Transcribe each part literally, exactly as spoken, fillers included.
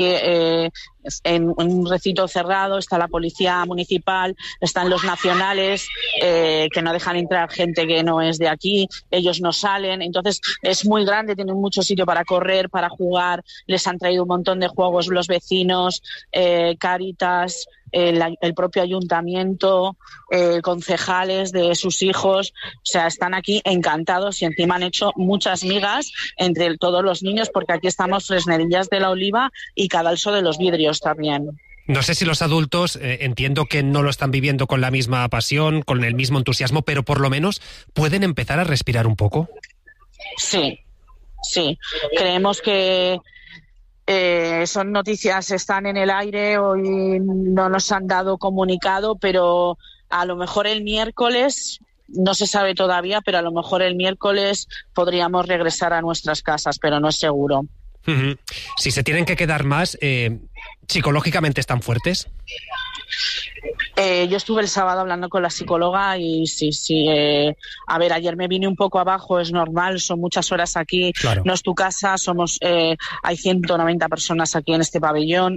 Eh, en un recinto cerrado está la policía municipal, están los nacionales eh, que no dejan entrar gente que no es de aquí, ellos no salen, entonces es muy grande, tienen mucho sitio para correr, para jugar, les han traído un montón de juegos los vecinos, eh, Cáritas, el, el propio ayuntamiento, eh, concejales de sus hijos, o sea, están aquí encantados y encima han hecho muchas migas entre todos los niños, porque aquí estamos Fresnedillas de la Oliva y Cadalso de los Vidrios también. No sé si los adultos, eh, entiendo que no lo están viviendo con la misma pasión, con el mismo entusiasmo, pero por lo menos pueden empezar a respirar un poco. Sí, sí. Creemos que Eh, son noticias, están en el aire, hoy no nos han dado comunicado, pero a lo mejor el miércoles, no se sabe todavía, pero a lo mejor el miércoles podríamos regresar a nuestras casas, pero no es seguro. Uh-huh. Si se tienen que quedar más, eh, ¿psicológicamente están fuertes? Eh, yo estuve el sábado hablando con la psicóloga y sí, sí. Eh, a ver, ayer me vine un poco abajo, es normal, son muchas horas aquí, claro. No es tu casa, somos, eh, hay ciento noventa personas aquí en este pabellón.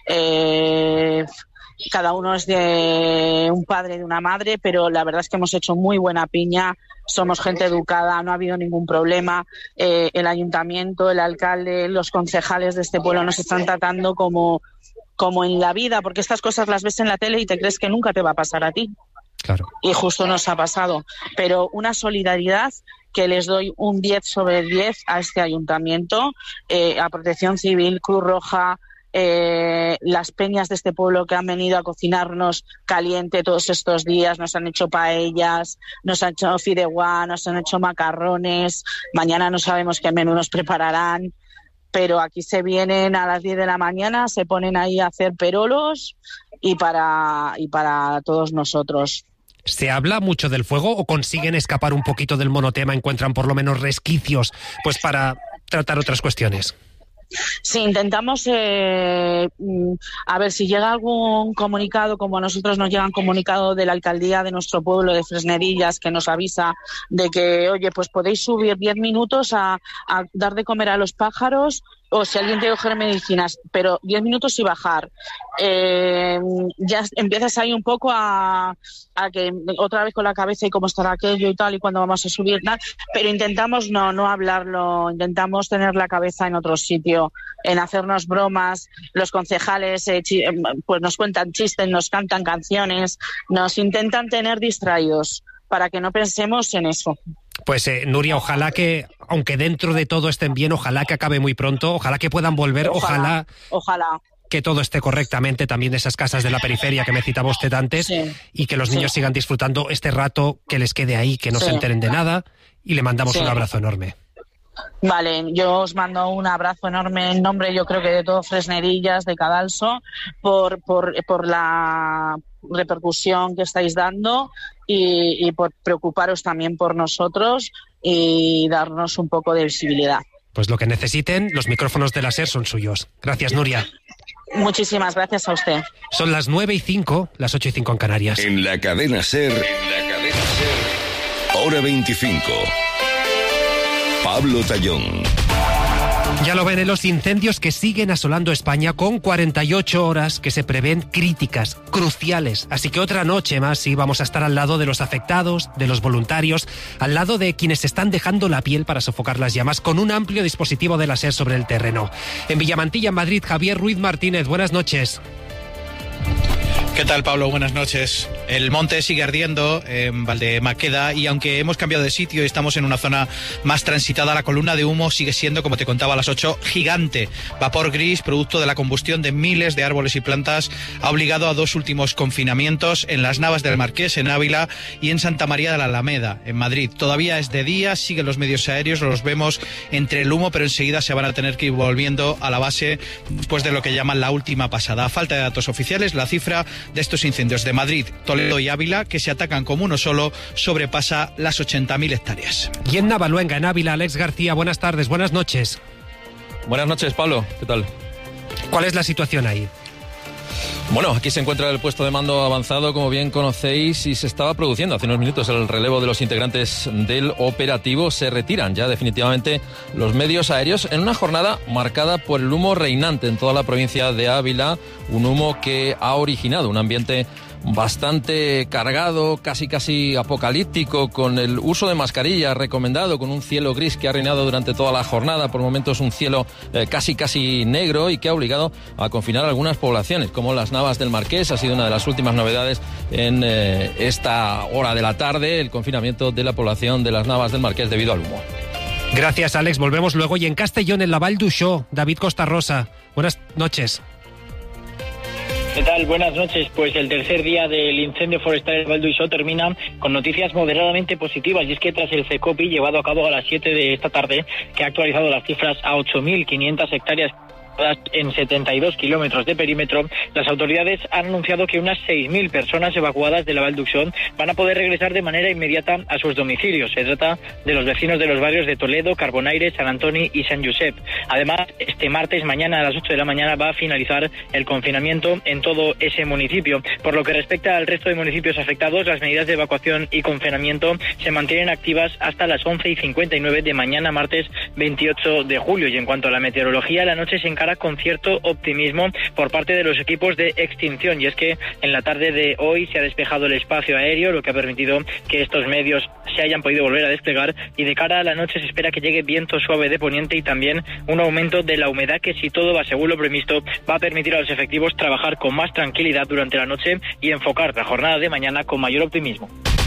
Eh, cada uno es de un padre y de una madre, pero la verdad es que hemos hecho muy buena piña, somos gente educada, no ha habido ningún problema. Eh, el ayuntamiento, el alcalde, los concejales de este pueblo nos están tratando como como en la vida, porque estas cosas las ves en la tele y te crees que nunca te va a pasar a ti. Claro. Y justo nos ha pasado. Pero una solidaridad que les doy un diez sobre diez a este ayuntamiento, eh, a Protección Civil, Cruz Roja, eh, las peñas de este pueblo que han venido a cocinarnos caliente todos estos días, nos han hecho paellas, nos han hecho fideuá, nos han hecho macarrones, mañana no sabemos qué menú nos prepararán, pero aquí se vienen a las diez de la mañana, se ponen ahí a hacer perolos y para, y para todos nosotros. ¿Se habla mucho del fuego o consiguen escapar un poquito del monotema, encuentran por lo menos resquicios pues para tratar otras cuestiones? Sí, intentamos, eh, a ver si llega algún comunicado, como a nosotros nos llega un comunicado de la alcaldía de nuestro pueblo de Fresnedillas que nos avisa de que, oye, pues podéis subir diez minutos a, a dar de comer a los pájaros, o si alguien tiene que coger medicinas, pero diez minutos y bajar. Eh, ya empiezas ahí un poco a, a que otra vez con la cabeza y cómo estará aquello y tal, y cuándo vamos a subir, tal, pero intentamos no, no hablarlo, intentamos tener la cabeza en otro sitio, en hacernos bromas. Los concejales eh, chi, pues nos cuentan chistes, nos cantan canciones, nos intentan tener distraídos para que no pensemos en eso. Pues eh, Nuria, ojalá que, aunque dentro de todo estén bien, ojalá que acabe muy pronto, ojalá que puedan volver, ojalá, ojalá, ojalá. que todo esté correctamente, también esas casas de la periferia que me citaba usted antes, sí. Y que los niños sí. sigan disfrutando este rato, que les quede ahí, que no sí. se enteren de nada, y le mandamos sí. un abrazo enorme. Vale, yo os mando un abrazo enorme en nombre, yo creo que de todo Fresnedillas, de Cadalso, por, por, por la repercusión que estáis dando y, y por preocuparos también por nosotros y darnos un poco de visibilidad. Pues lo que necesiten, los micrófonos de la SER son suyos. Gracias, Nuria. Muchísimas gracias a usted. Son las nueve y cinco, las ocho y cinco en Canarias. En la cadena SER, en la cadena SER, hora veinticinco. Pablo Tallón. Ya lo ven en los incendios que siguen asolando España con cuarenta y ocho horas que se prevén críticas, cruciales. Así que otra noche más sí vamos a estar al lado de los afectados, de los voluntarios, al lado de quienes están dejando la piel para sofocar las llamas con un amplio dispositivo de la SER sobre el terreno. En Villamantilla, en Madrid, Javier Ruiz Martínez, buenas noches. ¿Qué tal, Pablo? Buenas noches. El monte sigue ardiendo en Valdemaqueda y aunque hemos cambiado de sitio y estamos en una zona más transitada, la columna de humo sigue siendo, como te contaba a las ocho, gigante. Vapor gris, producto de la combustión de miles de árboles y plantas, ha obligado a dos últimos confinamientos en las Navas del Marqués, en Ávila, y en Santa María de la Alameda, en Madrid. Todavía es de día, siguen los medios aéreos, los vemos entre el humo, pero enseguida se van a tener que ir volviendo a la base después de lo que llaman la última pasada. A falta de datos oficiales, la cifra de estos incendios de Madrid, Toledo y Ávila, que se atacan como uno solo, sobrepasa las ochenta mil hectáreas. Y en Navaluenga, en Ávila, Alex García, buenas tardes, buenas noches. Buenas noches, Pablo, ¿qué tal? ¿Cuál es la situación ahí? Bueno, aquí se encuentra el puesto de mando avanzado, como bien conocéis, y se estaba produciendo hace unos minutos el relevo de los integrantes del operativo. Se retiran ya definitivamente los medios aéreos en una jornada marcada por el humo reinante en toda la provincia de Ávila, un humo que ha originado un ambiente bastante cargado, casi casi apocalíptico, con el uso de mascarilla recomendado, con un cielo gris que ha reinado durante toda la jornada, por momentos un cielo eh, casi casi negro, y que ha obligado a confinar algunas poblaciones, como las Navas del Marqués. Ha sido una de las últimas novedades en eh, esta hora de la tarde, el confinamiento de la población de las Navas del Marqués debido al humo. Gracias, Alex. Volvemos luego. Y en Castellón, en la Vall d'Uixó, David Costarrosa. Buenas noches. ¿Qué tal? Buenas noches. Pues el tercer día del incendio forestal en Vall d'Uixó termina con noticias moderadamente positivas, y es que tras el CECOPI llevado a cabo a las siete de esta tarde, que ha actualizado las cifras a ocho mil quinientas hectáreas en setenta y dos kilómetros de perímetro, las autoridades han anunciado que unas seis mil personas evacuadas de la Vall d'Uixó van a poder regresar de manera inmediata a sus domicilios. Se trata de los vecinos de los barrios de Toledo, Carbonaire, Sant Antoni y Sant Josep. Además, este martes, mañana a las ocho de la mañana, va a finalizar el confinamiento en todo ese municipio. Por lo que respecta al resto de municipios afectados, las medidas de evacuación y confinamiento se mantienen activas hasta las once y cincuenta y nueve de mañana, martes veintiocho de julio. Y en cuanto a la meteorología, la noche se encara con cierto optimismo por parte de los equipos de extinción, y es que en la tarde de hoy se ha despejado el espacio aéreo, lo que ha permitido que estos medios se hayan podido volver a desplegar, y de cara a la noche se espera que llegue viento suave de poniente y también un aumento de la humedad que, si todo va según lo previsto, va a permitir a los efectivos trabajar con más tranquilidad durante la noche y enfocar la jornada de mañana con mayor optimismo.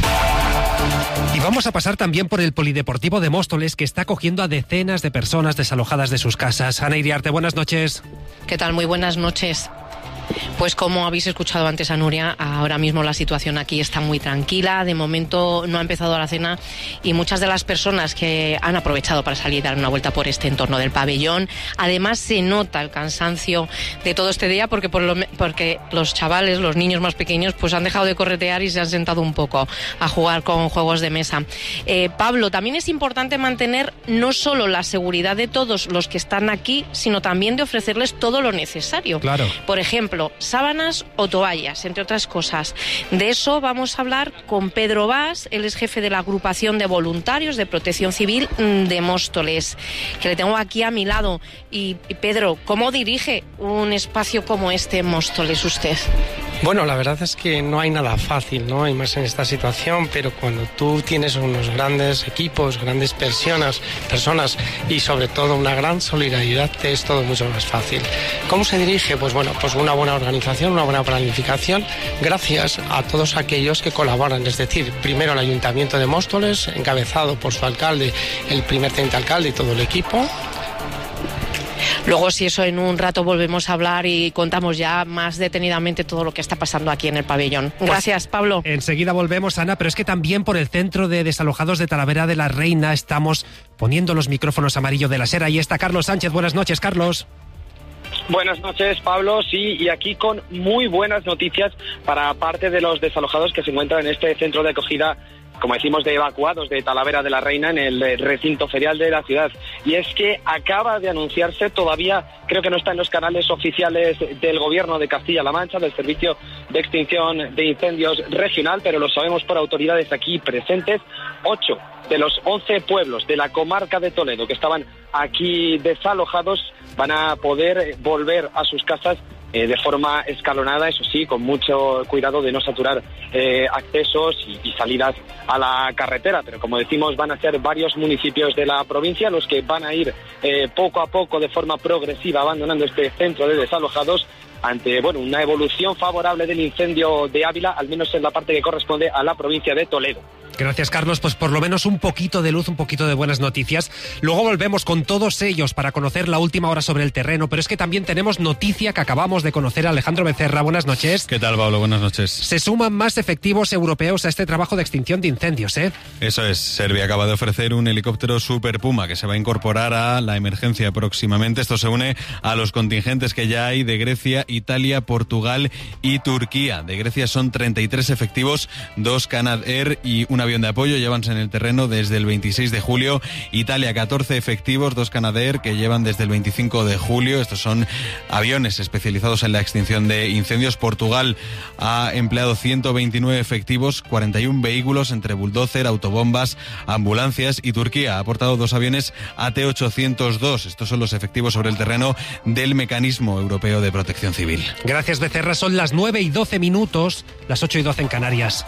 Y vamos a pasar también por el Polideportivo de Móstoles, que está acogiendo a decenas de personas desalojadas de sus casas. Ana Iriarte, buenas noches. ¿Qué tal? Muy buenas noches. Pues como habéis escuchado antes a Nuria, ahora mismo la situación aquí está muy tranquila. De momento no ha empezado la cena, y muchas de las personas que han aprovechado para salir y dar una vuelta por este entorno del pabellón. Además, se nota el cansancio de todo este día, porque por lo, porque los chavales, los niños más pequeños, pues han dejado de corretear y se han sentado un poco a jugar con juegos de mesa. Eh, Pablo, también es importante mantener no solo la seguridad de todos los que están aquí, sino también de ofrecerles todo lo necesario. Claro. Por ejemplo, sábanas o toallas, entre otras cosas. De eso vamos a hablar con Pedro Bas, él es jefe de la agrupación de voluntarios de Protección Civil de Móstoles, que le tengo aquí a mi lado. Y, y Pedro, ¿cómo dirige un espacio como este en Móstoles usted? Bueno, la verdad es que no hay nada fácil, ¿no? Y más en esta situación, pero cuando tú tienes unos grandes equipos, grandes personas, personas y sobre todo una gran solidaridad, te es todo mucho más fácil. ¿Cómo se dirige? Pues bueno, pues una buena organización, una buena planificación, gracias a todos aquellos que colaboran, es decir, primero el Ayuntamiento de Móstoles, encabezado por su alcalde, el primer teniente alcalde y todo el equipo. Luego, si eso, en un rato volvemos a hablar y contamos ya más detenidamente todo lo que está pasando aquí en el pabellón. Gracias, Pablo. Enseguida volvemos, Ana, pero es que también por el centro de desalojados de Talavera de la Reina estamos poniendo los micrófonos amarillo de la SER. Ahí está Carlos Sánchez. Buenas noches, Carlos. Buenas noches, Pablo. Sí, y aquí con muy buenas noticias para parte de los desalojados que se encuentran en este centro de acogida, como decimos, de evacuados de Talavera de la Reina, en el recinto ferial de la ciudad. Y es que acaba de anunciarse, todavía creo que no está en los canales oficiales del Gobierno de Castilla-La Mancha, del Servicio de Extinción de Incendios Regional, pero lo sabemos por autoridades aquí presentes, ocho de los once pueblos de la comarca de Toledo que estaban aquí desalojados van a poder volver a sus casas Eh, de forma escalonada, eso sí, con mucho cuidado de no saturar eh, accesos y, y salidas a la carretera. Pero como decimos, van a ser varios municipios de la provincia los que van a ir eh, poco a poco, de forma progresiva, abandonando este centro de desalojados ante, bueno, una evolución favorable del incendio de Ávila, al menos en la parte que corresponde a la provincia de Toledo. Gracias, Carlos. Pues por lo menos un poquito de luz, un poquito de buenas noticias. Luego volvemos con todos ellos para conocer la última hora sobre el terreno, pero es que también tenemos noticia que acabamos de conocer. Alejandro Becerra, buenas noches. ¿Qué tal, Pablo? Buenas noches. Se suman más efectivos europeos a este trabajo de extinción de incendios, ¿eh? Eso es. Serbia acaba de ofrecer un helicóptero Super Puma que se va a incorporar a la emergencia próximamente. Esto se une a los contingentes que ya hay de Grecia, Italia, Portugal y Turquía. De Grecia son treinta y tres efectivos, dos Canadair y una avión de apoyo, llévanse en el terreno desde el veintiséis de julio. Italia, catorce efectivos, dos Canadair que llevan desde el veinticinco de julio. Estos son aviones especializados especializados en la extinción de incendios. Portugal ha empleado ciento veintinueve efectivos, cuarenta y uno vehículos entre bulldozer, autobombas, ambulancias, y Turquía ha aportado dos aviones A T ochocientos dos. Estos son los efectivos sobre el terreno del Mecanismo Europeo de Protección Civil. Gracias, Becerra. Son las nueve y doce minutos, las ocho y doce en Canarias.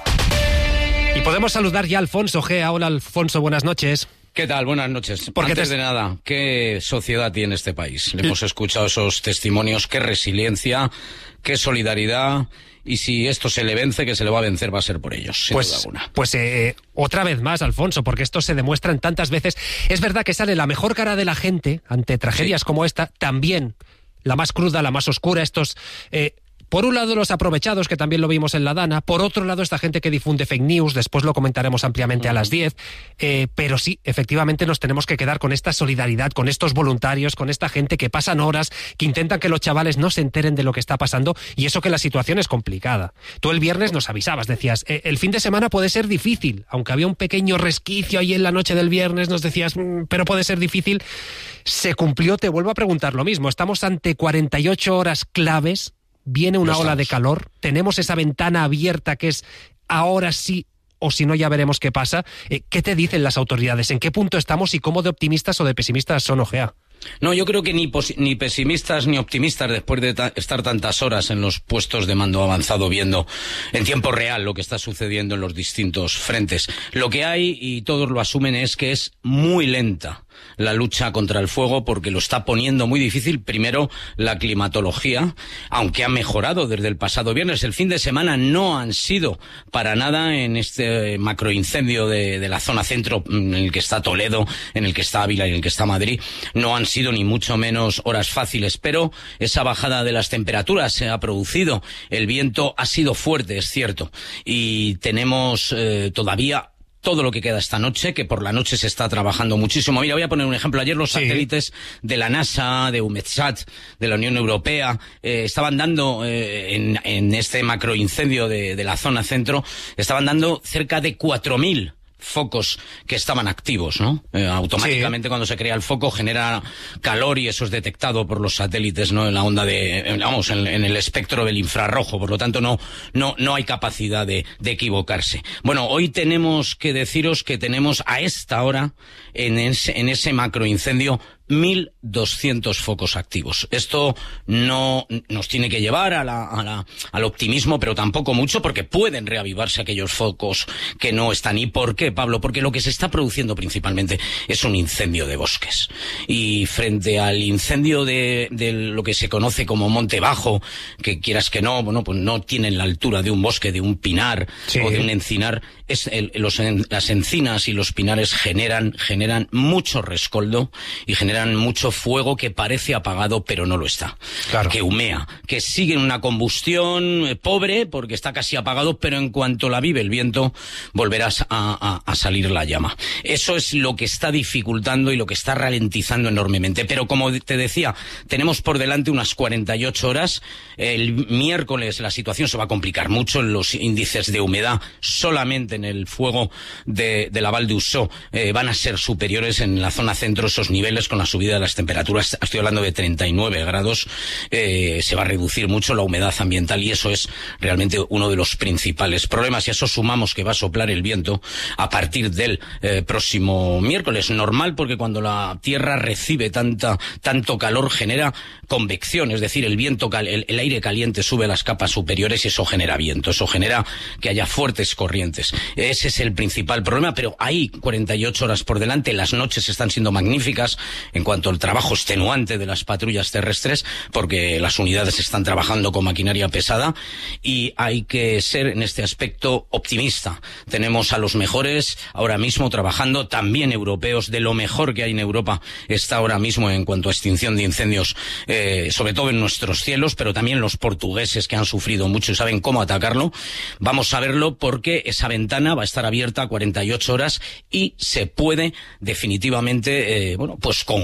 Y podemos saludar ya a Alfonso Gea. Hola, Alfonso, buenas noches. ¿Qué tal? Buenas noches. Porque Antes te... de nada, ¿qué sociedad tiene este país? Le hemos escuchado esos testimonios, qué resiliencia, qué solidaridad, y si esto se le vence, que se le va a vencer, va a ser por ellos, sin pues, duda alguna. Pues eh, otra vez más, Alfonso, porque esto se demuestra en tantas veces. Es verdad que sale la mejor cara de la gente ante tragedias sí. como esta, también la más cruda, la más oscura, estos... Eh, Por un lado, los aprovechados, que también lo vimos en la Dana. Por otro lado, esta gente que difunde fake news. Después lo comentaremos ampliamente a las diez. Eh, pero sí, efectivamente nos tenemos que quedar con esta solidaridad, con estos voluntarios, con esta gente que pasan horas, que intentan que los chavales no se enteren de lo que está pasando, y eso que la situación es complicada. Tú el viernes nos avisabas, decías, eh, el fin de semana puede ser difícil. Aunque había un pequeño resquicio ahí en la noche del viernes, nos decías, mmm, pero puede ser difícil. Se cumplió, te vuelvo a preguntar lo mismo. Estamos ante cuarenta y ocho horas claves. Viene una ola de calor, tenemos esa ventana abierta que es ahora sí, o si no ya veremos qué pasa. Eh, ¿Qué te dicen las autoridades? ¿En qué punto estamos y cómo de optimistas o de pesimistas son, Ojea? No, yo creo que ni, ni pesimistas ni optimistas, después de ta estar tantas horas en los puestos de mando avanzado viendo en tiempo real lo que está sucediendo en los distintos frentes. Lo que hay, y todos lo asumen, es que es muy lenta la lucha contra el fuego, porque lo está poniendo muy difícil. Primero, la climatología, aunque ha mejorado desde el pasado viernes. El fin de semana no han sido para nada en este macroincendio de, de la zona centro, en el que está Toledo, en el que está Ávila y en el que está Madrid. No han sido ni mucho menos horas fáciles, pero esa bajada de las temperaturas se ha producido. El viento ha sido fuerte, es cierto, y tenemos eh, todavía todo lo que queda esta noche, que por la noche se está trabajando muchísimo. Mira, voy a poner un ejemplo. Ayer los sí. satélites de la NASA, de UMETSAT, de la Unión Europea, eh, estaban dando, eh, en, en este macroincendio de, de la zona centro, estaban dando cerca de cuatro mil focos que estaban activos, ¿no? Eh, automáticamente sí. Cuando se crea el foco genera calor, y eso es detectado por los satélites, ¿no? En la onda de, en, vamos, en, en el espectro del infrarrojo. Por lo tanto, no, no, no hay capacidad de, de equivocarse. Bueno, hoy tenemos que deciros que tenemos a esta hora en ese, en ese macroincendio mil doscientos focos activos. Esto no nos tiene que llevar a la, a la, al optimismo, pero tampoco mucho, porque pueden reavivarse aquellos focos que no están. ¿Y por qué, Pablo? Porque lo que se está produciendo principalmente es un incendio de bosques. Y frente al incendio de, de lo que se conoce como Monte Bajo, que quieras que no, bueno, pues no tienen la altura de un bosque, de un pinar sí. o de un encinar, es el, los, las encinas y los pinares generan, generan mucho rescoldo y generan mucho fuego que parece apagado, pero no lo está. Claro. Que humea, que sigue en una combustión eh, pobre, porque está casi apagado, pero en cuanto la vive el viento, volverás a, a, a salir la llama. Eso es lo que está dificultando y lo que está ralentizando enormemente. Pero como te decía, tenemos por delante unas cuarenta y ocho horas. El miércoles la situación se va a complicar mucho. Los índices de humedad solamente en el fuego de, de la Val d'Ussó eh, van a ser superiores en la zona centro, esos niveles, con la subida de las temperaturas. Estoy hablando de treinta y nueve grados. Eh, se va a reducir mucho la humedad ambiental, y eso es realmente uno de los principales problemas. Y a eso sumamos que va a soplar el viento a partir del eh, próximo miércoles. Normal, porque cuando la Tierra recibe tanta, tanto calor, genera convección, es decir, el viento, el, el aire caliente sube a las capas superiores y eso genera viento, eso genera que haya fuertes corrientes. Ese es el principal problema, pero hay cuarenta y ocho horas por delante. Las noches están siendo magníficas en cuanto al trabajo extenuante de las patrullas terrestres, porque las unidades están trabajando con maquinaria pesada, y hay que ser en este aspecto optimista. Tenemos a los mejores ahora mismo trabajando, también europeos, de lo mejor que hay en Europa está ahora mismo en cuanto a extinción de incendios, eh, sobre todo en nuestros cielos, pero también los portugueses, que han sufrido mucho y saben cómo atacarlo. Vamos a verlo, porque esa ventana va a estar abierta a cuarenta y ocho horas y se puede definitivamente, eh, bueno, pues con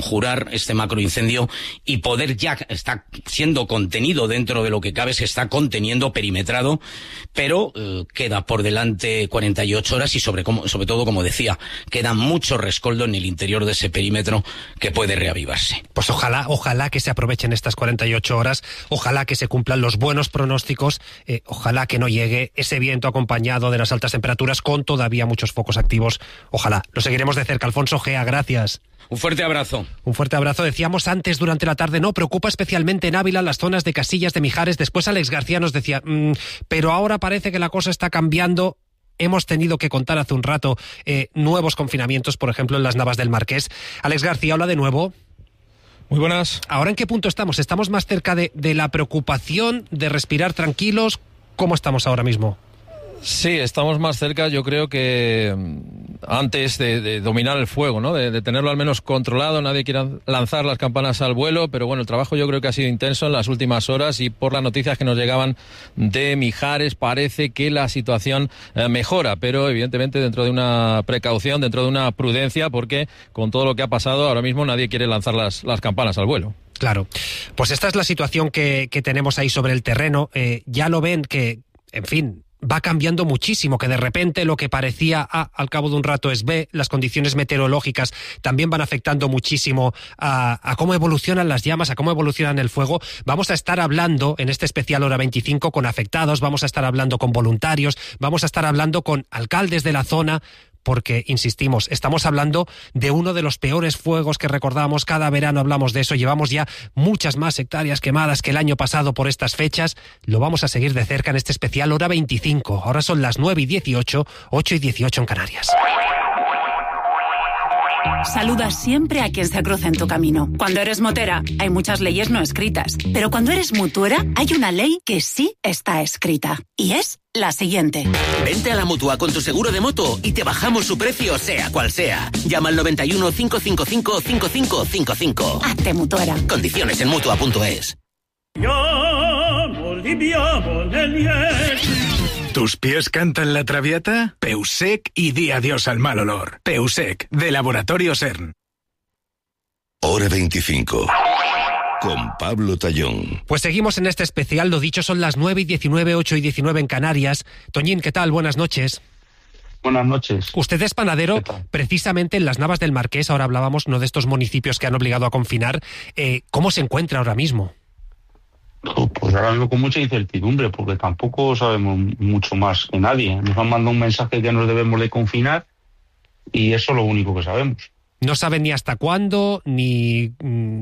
conjurar este macroincendio y poder ya, está siendo contenido dentro de lo que cabe, se está conteniendo, perimetrado, pero eh, queda por delante cuarenta y ocho horas y sobre, como, sobre todo, como decía, queda mucho rescoldo en el interior de ese perímetro que puede reavivarse. Pues ojalá, ojalá que se aprovechen estas cuarenta y ocho horas, ojalá que se cumplan los buenos pronósticos, eh, ojalá que no llegue ese viento acompañado de las altas temperaturas con todavía muchos focos activos. Ojalá. Lo seguiremos de cerca. Alfonso Gea, gracias. Un fuerte abrazo. Un fuerte abrazo. Decíamos antes durante la tarde, no, preocupa especialmente en Ávila las zonas de Casillas, de Mijares. Después Alex García nos decía, mmm, pero ahora parece que la cosa está cambiando. Hemos tenido que contar hace un rato eh, nuevos confinamientos, por ejemplo, en las Navas del Marqués. Alex García, hola de nuevo. Muy buenas. ¿Ahora en qué punto estamos? ¿Estamos más cerca de, de la preocupación, de respirar tranquilos? ¿Cómo estamos ahora mismo? Sí, estamos más cerca, yo creo que antes de, de dominar el fuego, ¿no? De, de tenerlo al menos controlado. Nadie quiere lanzar las campanas al vuelo, pero bueno, el trabajo yo creo que ha sido intenso en las últimas horas y por las noticias que nos llegaban de Mijares parece que la situación eh, mejora, pero evidentemente dentro de una precaución, dentro de una prudencia, porque con todo lo que ha pasado ahora mismo nadie quiere lanzar las, las campanas al vuelo. Claro, pues esta es la situación que, que tenemos ahí sobre el terreno. Eh, ya lo ven que, en fin, va cambiando muchísimo, que de repente lo que parecía A al cabo de un rato es B, las condiciones meteorológicas también van afectando muchísimo a, a cómo evolucionan las llamas, a cómo evolucionan el fuego. Vamos a estar hablando en este especial Hora veinticinco con afectados, vamos a estar hablando con voluntarios, vamos a estar hablando con alcaldes de la zona, porque, insistimos, estamos hablando de uno de los peores fuegos que recordamos. Cada verano hablamos de eso. Llevamos ya muchas más hectáreas quemadas que el año pasado por estas fechas. Lo vamos a seguir de cerca en este especial Hora veinticinco. Ahora son las nueve y dieciocho, ocho y dieciocho en Canarias. Saluda siempre a quien se cruza en tu camino. Cuando eres motera, hay muchas leyes no escritas. Pero cuando eres mutuera, hay una ley que sí está escrita. Y es la siguiente. Vente a la Mutua con tu seguro de moto y te bajamos su precio, sea cual sea. Llama al noventa y uno, cinco cinco cinco, cinco cinco cinco cinco. Hazte mutuera. Condiciones en mutua punto es. ¿Tus pies cantan la traviata? Peusec y di adiós al mal olor. Peusec, de Laboratorio CERN. Hora veinticinco. Con Pablo Tallón. Pues seguimos en este especial, lo dicho, son las nueve y diecinueve, ocho y diecinueve en Canarias. Toñín, ¿qué tal? Buenas noches. Buenas noches. Usted es panadero precisamente en las Navas del Marqués, ahora hablábamos no de estos municipios que han obligado a confinar. Eh, ¿Cómo se encuentra ahora mismo? Pues ahora mismo con mucha incertidumbre, porque tampoco sabemos mucho más que nadie. Nos han mandado un mensaje que nos debemos de confinar y eso es lo único que sabemos. No saben ni hasta cuándo, ni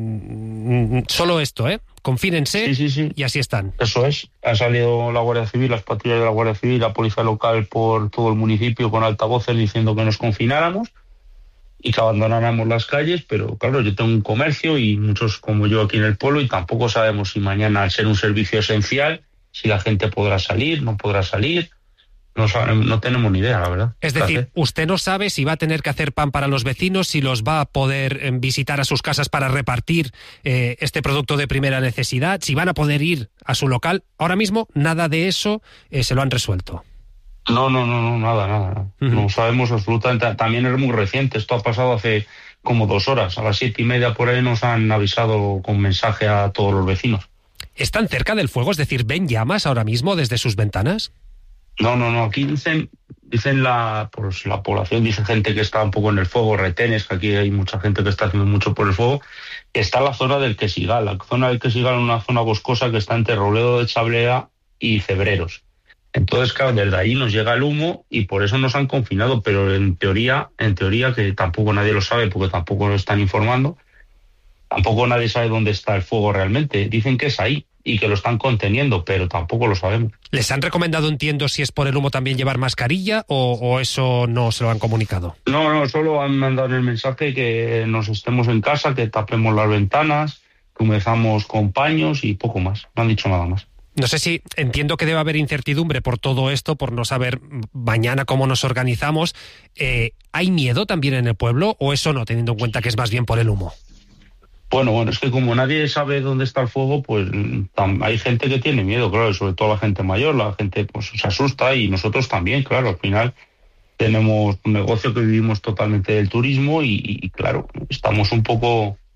mm, solo esto, ¿eh? Confínense sí, sí, sí. Y así están. Eso es. Ha salido la Guardia Civil, las patrullas de la Guardia Civil, la policía local por todo el municipio con altavoces diciendo que nos confináramos y que abandonáramos las calles, pero claro, yo tengo un comercio y muchos como yo aquí en el pueblo y tampoco sabemos si mañana, al ser un servicio esencial, si la gente podrá salir, no podrá salir. No sabemos, no tenemos ni idea, la verdad. Es decir, Gracias. usted no sabe si va a tener que hacer pan para los vecinos, si los va a poder eh, visitar a sus casas para repartir eh, este producto de primera necesidad, si van a poder ir a su local. Ahora mismo nada de eso eh, se lo han resuelto. No, no, no, no, nada, nada. Uh-huh. No sabemos absolutamente. También es muy reciente. Esto ha pasado hace como dos horas. A las siete y media por ahí nos han avisado con mensaje a todos los vecinos. ¿Están cerca del fuego? Es decir, ¿ven llamas ahora mismo desde sus ventanas? No, no, no. Aquí dicen, dicen la, pues la población, dice gente que está un poco en el fuego, retenes, que aquí hay mucha gente que está haciendo mucho por el fuego. Está la zona del Quesigal. La zona del Quesigal es una zona boscosa que está entre Robledo de Chablea y Cebreros. Entonces, claro, desde ahí nos llega el humo y por eso nos han confinado, pero en teoría, en teoría, que tampoco nadie lo sabe porque tampoco lo están informando, tampoco nadie sabe dónde está el fuego realmente. Dicen que es ahí y que lo están conteniendo, pero tampoco lo sabemos. ¿Les han recomendado, entiendo, si es por el humo también llevar mascarilla o, o eso no se lo han comunicado? No, no, solo han mandado el mensaje que nos estemos en casa, que tapemos las ventanas, que humezamos con paños y poco más. No han dicho nada más. No sé si, entiendo que debe haber incertidumbre por todo esto, por no saber mañana cómo nos organizamos. Eh, ¿Hay miedo también en el pueblo o eso no, teniendo en cuenta que es más bien por el humo? Bueno, bueno, es que como nadie sabe dónde está el fuego, pues tam, hay gente que tiene miedo, claro, sobre todo la gente mayor, la gente pues se asusta y nosotros también, claro, al final tenemos un negocio que vivimos totalmente del turismo y, y claro, estamos un poco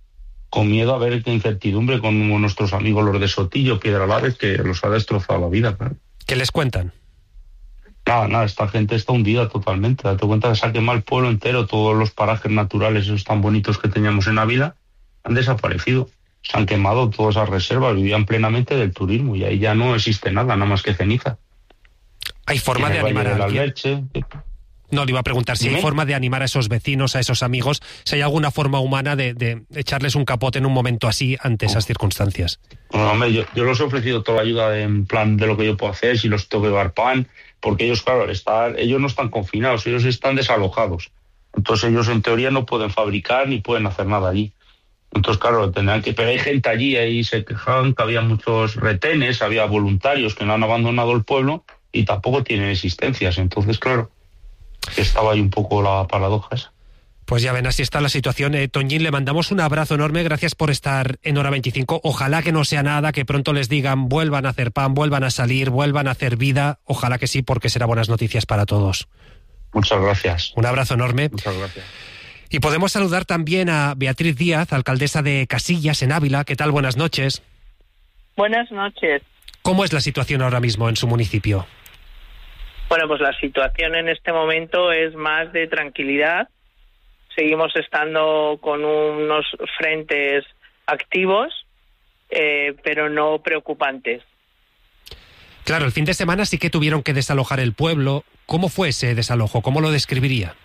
con miedo a ver qué incertidumbre con nuestros amigos los de Sotillo, Piedralabes, que los ha destrozado la vida. Claro. ¿Qué les cuentan? Nada, nada, esta gente está hundida totalmente. Date cuenta que se ha quemado el pueblo entero, todos los parajes naturales, esos tan bonitos que teníamos en Ávila, han desaparecido. Se han quemado todas esas reservas, vivían plenamente del turismo y ahí ya no existe nada, nada más que ceniza. ¿Hay forma de animar a alguien? Alberche, No, le iba a preguntar si hay forma de animar a esos vecinos, a esos amigos, si hay alguna forma humana de, de echarles un capote en un momento así ante esas circunstancias. Bueno, hombre, yo, yo les he ofrecido toda la ayuda en plan de lo que yo puedo hacer, si los tengo que llevar pan, porque ellos, claro, están, ellos no están confinados, ellos están desalojados. Entonces ellos en teoría no pueden fabricar ni pueden hacer nada allí. Entonces, claro, tendrán que... Pero hay gente allí, ahí se quejaban que había muchos retenes, había voluntarios que no han abandonado el pueblo y tampoco tienen existencias. Entonces, claro, estaba ahí un poco la paradoja esa. Pues ya ven, así está la situación. Eh, Toñín, le mandamos un abrazo enorme, gracias por estar en Hora veinticinco. Ojalá que no sea nada, que pronto les digan vuelvan a hacer pan, vuelvan a salir, vuelvan a hacer vida. Ojalá que sí, porque será buenas noticias para todos. Muchas gracias. Un abrazo enorme. Muchas gracias. Y podemos saludar también a Beatriz Díaz, alcaldesa de Casillas, en Ávila. ¿Qué tal? Buenas noches. Buenas noches. ¿Cómo es la situación ahora mismo en su municipio? Bueno, pues la situación en este momento es más de tranquilidad. Seguimos estando con unos frentes activos, eh, pero no preocupantes. Claro, el fin de semana sí que tuvieron que desalojar el pueblo. ¿Cómo fue ese desalojo? ¿Cómo lo describiría?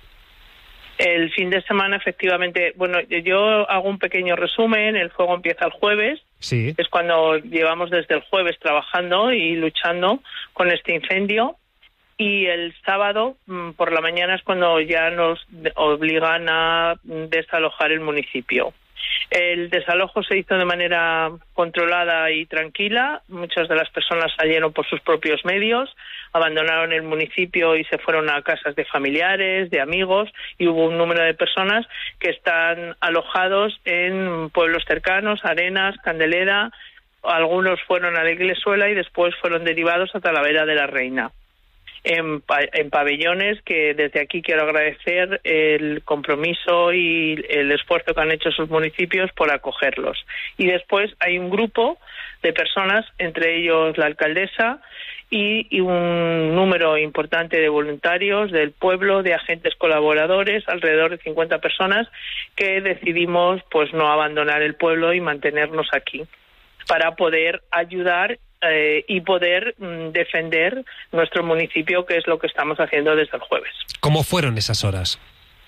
El fin de semana, efectivamente, bueno, yo hago un pequeño resumen. El fuego empieza el jueves. Sí. Es cuando llevamos desde el jueves trabajando y luchando con este incendio. Y el sábado por la mañana es cuando ya nos obligan a desalojar el municipio. El desalojo se hizo de manera controlada y tranquila. Muchas de las personas salieron por sus propios medios, abandonaron el municipio y se fueron a casas de familiares, de amigos, y hubo un número de personas que están alojados en pueblos cercanos, Arenas, Candelera. Algunos fueron a la Iglesuela y después fueron derivados a Talavera de la Reina. En, en pabellones que desde aquí quiero agradecer el compromiso y el esfuerzo que han hecho sus municipios por acogerlos. Y después hay un grupo de personas, entre ellos la alcaldesa y, y un número importante de voluntarios del pueblo, de agentes colaboradores, alrededor de cincuenta personas, que decidimos pues no abandonar el pueblo y mantenernos aquí para poder ayudar Eh, y poder mm, defender nuestro municipio, que es lo que estamos haciendo desde el jueves. ¿Cómo fueron esas horas?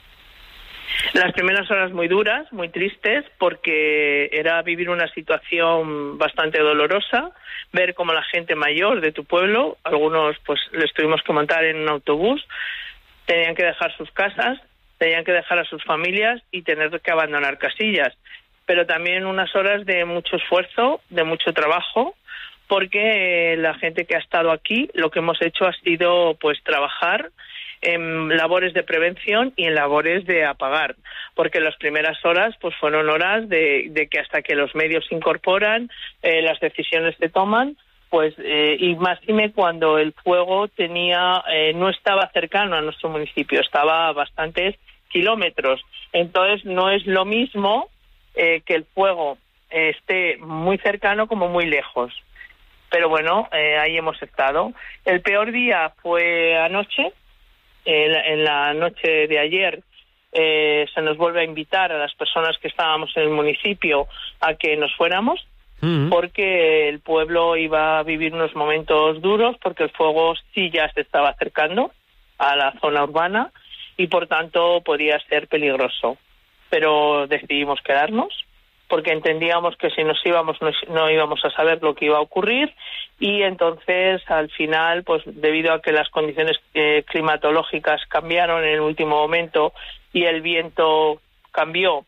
Las primeras horas muy duras, muy tristes, porque era vivir una situación bastante dolorosa, ver cómo la gente mayor de tu pueblo, algunos pues les tuvimos que montar en un autobús, tenían que dejar sus casas, tenían que dejar a sus familias y tener que abandonar Casillas, pero también unas horas de mucho esfuerzo, de mucho trabajo, porque la gente que ha estado aquí lo que hemos hecho ha sido pues trabajar en labores de prevención y en labores de apagar, porque las primeras horas pues fueron horas de, de que hasta que los medios se incorporan, eh, las decisiones se toman, pues eh, y máxime cuando el fuego tenía eh, no estaba cercano a nuestro municipio, estaba a bastantes kilómetros. Entonces no es lo mismo eh, que el fuego eh, esté muy cercano como muy lejos. Pero bueno, eh, ahí hemos estado. El peor día fue anoche. Eh, en la noche de ayer eh, se nos vuelve a invitar a las personas que estábamos en el municipio a que nos fuéramos, mm-hmm. porque el pueblo iba a vivir unos momentos duros, porque el fuego sí ya se estaba acercando a la zona urbana y por tanto podía ser peligroso. Pero decidimos quedarnos, porque entendíamos que si nos íbamos no, no íbamos a saber lo que iba a ocurrir, y entonces al final, pues debido a que las condiciones eh, climatológicas cambiaron en el último momento y el viento cambió,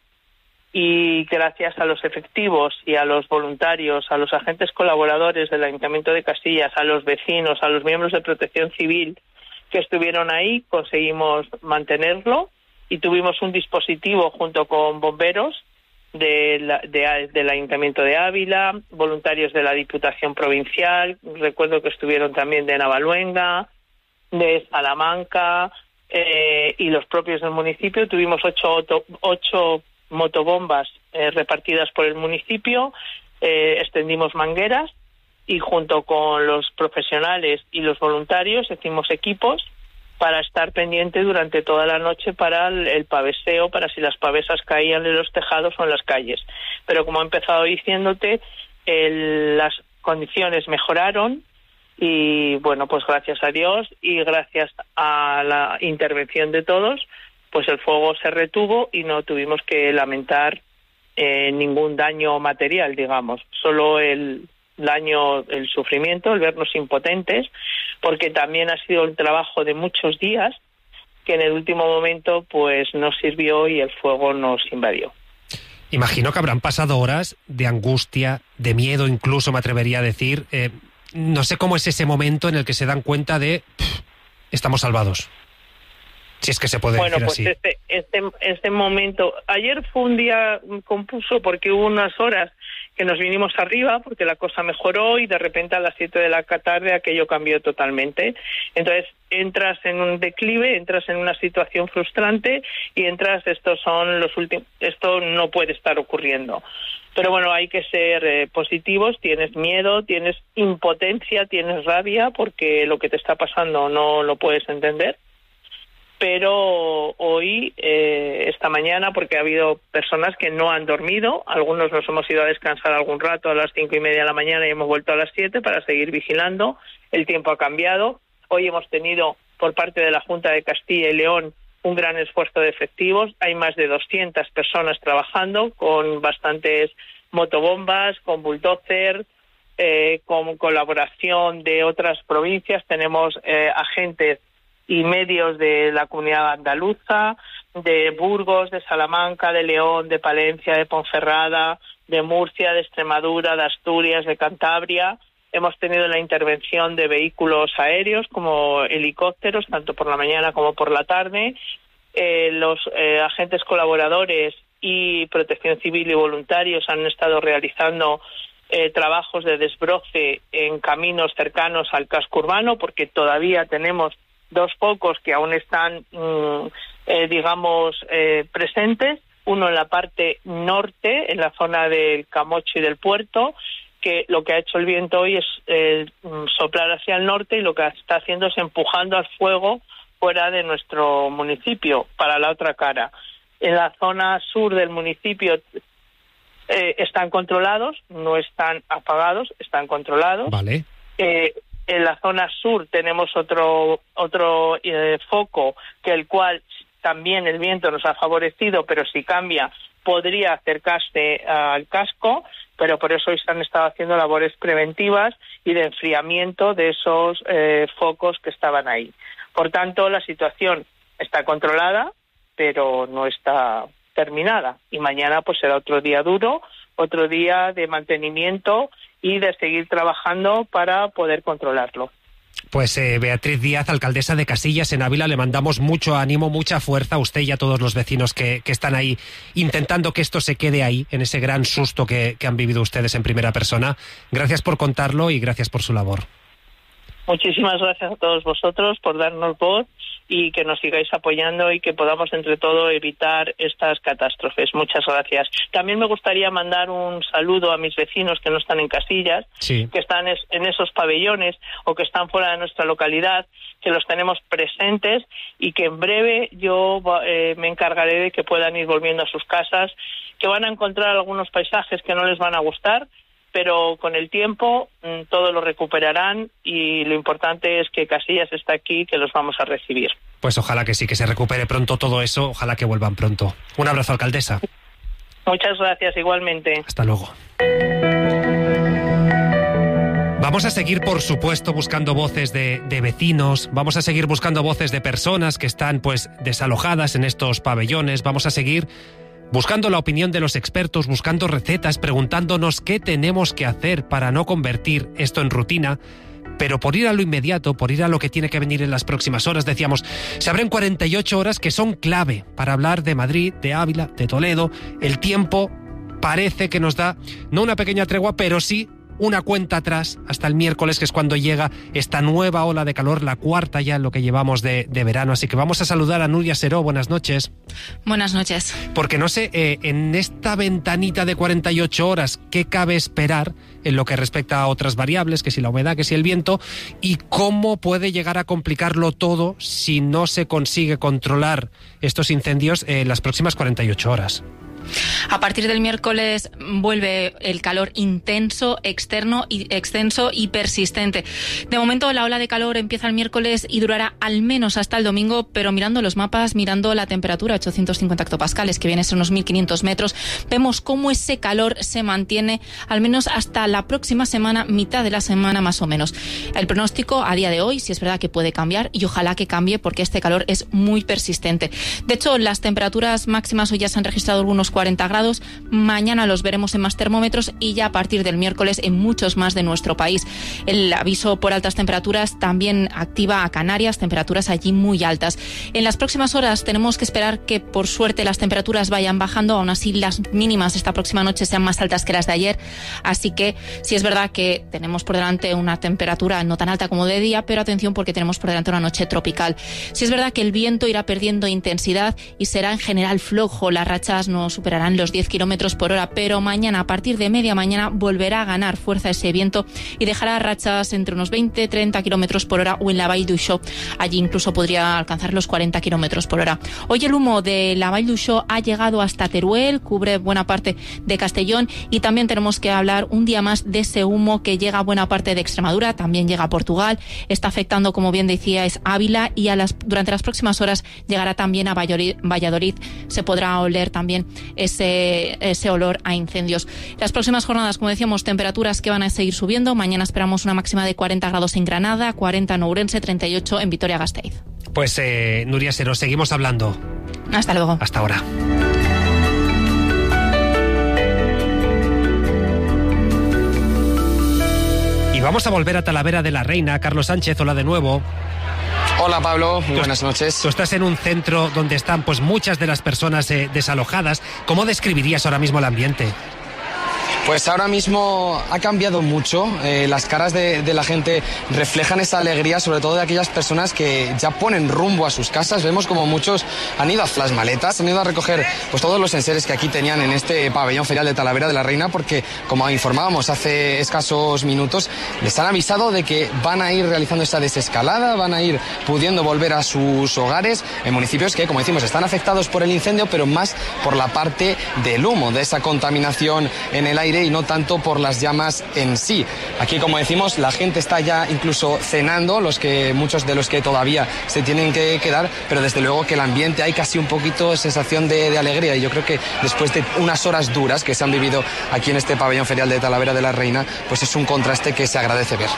y gracias a los efectivos y a los voluntarios, a los agentes colaboradores del Ayuntamiento de Casillas, a los vecinos, a los miembros de Protección Civil que estuvieron ahí, conseguimos mantenerlo y tuvimos un dispositivo junto con bomberos De la, de, del Ayuntamiento de Ávila, voluntarios de la Diputación Provincial, recuerdo que estuvieron también de Navaluenga, de Salamanca, eh, y los propios del municipio. Tuvimos ocho, ocho motobombas eh, repartidas por el municipio, eh, extendimos mangueras y junto con los profesionales y los voluntarios hicimos equipos para estar pendiente durante toda la noche para el, el paveseo, para si las pavesas caían en los tejados o en las calles. Pero como he empezado diciéndote, el, las condiciones mejoraron y bueno, pues gracias a Dios y gracias a la intervención de todos, pues el fuego se retuvo y no tuvimos que lamentar eh, ningún daño material, digamos, solo el daño, el sufrimiento, el vernos impotentes, porque también ha sido el trabajo de muchos días que en el último momento pues nos sirvió y el fuego nos invadió. Imagino que habrán pasado horas de angustia, de miedo, incluso me atrevería a decir. Eh, no sé cómo es ese momento en el que se dan cuenta de pff, estamos salvados. Si es que se puede bueno, decir pues así. Este, este, este momento, ayer fue un día confuso porque hubo unas horas que nos vinimos arriba porque la cosa mejoró y de repente a las siete de la tarde aquello cambió totalmente. Entonces entras en un declive, entras en una situación frustrante y entras, estos son los últimos, esto no puede estar ocurriendo. Pero bueno, hay que ser eh, positivos, tienes miedo, tienes impotencia, tienes rabia porque lo que te está pasando no lo puedes entender. Pero hoy, eh, esta mañana, porque ha habido personas que no han dormido, algunos nos hemos ido a descansar algún rato a las cinco y media de la mañana y hemos vuelto a las siete para seguir vigilando. El tiempo ha cambiado. Hoy hemos tenido, por parte de la Junta de Castilla y León, un gran esfuerzo de efectivos. Hay más de doscientas personas trabajando con bastantes motobombas, con bulldozer, eh, con colaboración de otras provincias. Tenemos eh, agentes y medios de la comunidad andaluza, de Burgos, de Salamanca, de León, de Palencia, de Ponferrada, de Murcia, de Extremadura, de Asturias, de Cantabria. Hemos tenido la intervención de vehículos aéreos como helicópteros, tanto por la mañana como por la tarde. Eh, los eh, agentes colaboradores y Protección Civil y voluntarios han estado realizando eh, trabajos de desbroce en caminos cercanos al casco urbano, porque todavía tenemos dos focos que aún están, mm, eh, digamos, eh, presentes. Uno en la parte norte, en la zona del Camocho y del Puerto, que lo que ha hecho el viento hoy es eh, soplar hacia el norte y lo que está haciendo es empujando al fuego fuera de nuestro municipio, para la otra cara. En la zona sur del municipio eh, están controlados, no están apagados, están controlados. Vale. Eh, En la zona sur tenemos otro otro eh, foco que el cual también el viento nos ha favorecido, pero si cambia podría acercarse uh, al casco, pero por eso hoy se han estado haciendo labores preventivas y de enfriamiento de esos eh, focos que estaban ahí. Por tanto, la situación está controlada, pero no está terminada. Y mañana pues será otro día duro, otro día de mantenimiento y de seguir trabajando para poder controlarlo. Pues eh, Beatriz Díaz, alcaldesa de Casillas en Ávila, le mandamos mucho ánimo, mucha fuerza a usted y a todos los vecinos que, que están ahí intentando que esto se quede ahí, en ese gran susto que, que han vivido ustedes en primera persona. Gracias por contarlo y gracias por su labor. Muchísimas gracias a todos vosotros por darnos voz y que nos sigáis apoyando y que podamos entre todo evitar estas catástrofes. Muchas gracias. También me gustaría mandar un saludo a mis vecinos que no están en Casillas, sí, que están en esos pabellones o que están fuera de nuestra localidad, que los tenemos presentes y que en breve yo eh, me encargaré de que puedan ir volviendo a sus casas, que van a encontrar algunos paisajes que no les van a gustar, pero con el tiempo mmm, todo lo recuperarán y lo importante es que Casillas está aquí, que los vamos a recibir. Pues ojalá que sí, que se recupere pronto todo eso, ojalá que vuelvan pronto. Un abrazo, alcaldesa. Muchas gracias, igualmente. Hasta luego. Vamos a seguir, por supuesto, buscando voces de, de vecinos, vamos a seguir buscando voces de personas que están pues desalojadas en estos pabellones, vamos a seguir buscando la opinión de los expertos, buscando recetas, preguntándonos qué tenemos que hacer para no convertir esto en rutina, pero por ir a lo inmediato, por ir a lo que tiene que venir en las próximas horas, decíamos, se abren cuarenta y ocho horas que son clave para hablar de Madrid, de Ávila, de Toledo. El tiempo parece que nos da, no una pequeña tregua, pero sí una cuenta atrás hasta el miércoles, que es cuando llega esta nueva ola de calor, la cuarta ya en lo que llevamos de, de verano. Así que vamos a saludar a Nuria Seró. Buenas noches. Buenas noches. Porque no sé, eh, en esta ventanita de cuarenta y ocho horas, ¿qué cabe esperar en lo que respecta a otras variables, que si la humedad, que si el viento, y cómo puede llegar a complicarlo todo si no se consigue controlar estos incendios en las próximas cuarenta y ocho horas? A partir del miércoles vuelve el calor intenso, externo y extenso y persistente. De momento la ola de calor empieza el miércoles y durará al menos hasta el domingo, pero mirando los mapas, mirando la temperatura, ochocientos cincuenta hectopascales, que viene a ser unos mil quinientos metros, vemos cómo ese calor se mantiene al menos hasta la próxima semana, mitad de la semana más o menos. El pronóstico a día de hoy, sí es verdad que puede cambiar y ojalá que cambie, porque este calor es muy persistente. De hecho, las temperaturas máximas hoy ya se han registrado algunos cuarenta grados, mañana los veremos en más termómetros y ya a partir del miércoles en muchos más de nuestro país. El aviso por altas temperaturas también activa a Canarias, temperaturas allí muy altas. En las próximas horas tenemos que esperar que por suerte las temperaturas vayan bajando, aún así las mínimas esta próxima noche sean más altas que las de ayer, así que sí es verdad que tenemos por delante una temperatura no tan alta como de día, pero atención porque tenemos por delante una noche tropical. Sí es verdad que el viento irá perdiendo intensidad y será en general flojo, las rachas no superarán los diez kilómetros por hora, pero mañana, a partir de media mañana, volverá a ganar fuerza ese viento y dejará rachas entre unos veinte treinta kilómetros por hora, o en la Vall d'Uixó, allí incluso podría alcanzar los cuarenta kilómetros por hora. Hoy el humo de la Vall d'Uixó ha llegado hasta Teruel, cubre buena parte de Castellón, y también tenemos que hablar un día más de ese humo que llega a buena parte de Extremadura, también llega a Portugal, está afectando, como bien decíais, Ávila, y a las, durante las próximas horas llegará también a Valladolid, Valladolid. Se podrá oler también ese ese olor a incendios. Las próximas jornadas, como decíamos, temperaturas que van a seguir subiendo. Mañana esperamos una máxima de cuarenta grados en Granada, cuarenta en Ourense, treinta y ocho en Vitoria-Gasteiz. Pues eh, Nuria Seró, seguimos hablando. Hasta luego. Hasta ahora. Y vamos a volver a Talavera de la Reina. Carlos Sánchez, hola de nuevo. Hola Pablo, muy buenas noches. Tú estás en un centro donde están pues muchas de las personas eh, desalojadas. ¿Cómo describirías ahora mismo el ambiente? Pues ahora mismo ha cambiado mucho, eh, las caras de, de la gente reflejan esa alegría, sobre todo de aquellas personas que ya ponen rumbo a sus casas. Vemos como muchos han ido a las maletas, han ido a recoger pues todos los enseres que aquí tenían en este pabellón ferial de Talavera de la Reina, porque como informábamos hace escasos minutos, les han avisado de que van a ir realizando esa desescalada, van a ir pudiendo volver a sus hogares en municipios que, como decimos, están afectados por el incendio, pero más por la parte del humo, de esa contaminación en el aire, y no tanto por las llamas en sí. Aquí, como decimos, la gente está ya incluso cenando, los que muchos de los que todavía se tienen que quedar, pero desde luego que el ambiente hay casi un poquito sensación de, de alegría, y yo creo que después de unas horas duras que se han vivido aquí en este pabellón ferial de Talavera de la Reina, pues es un contraste que se agradece ver.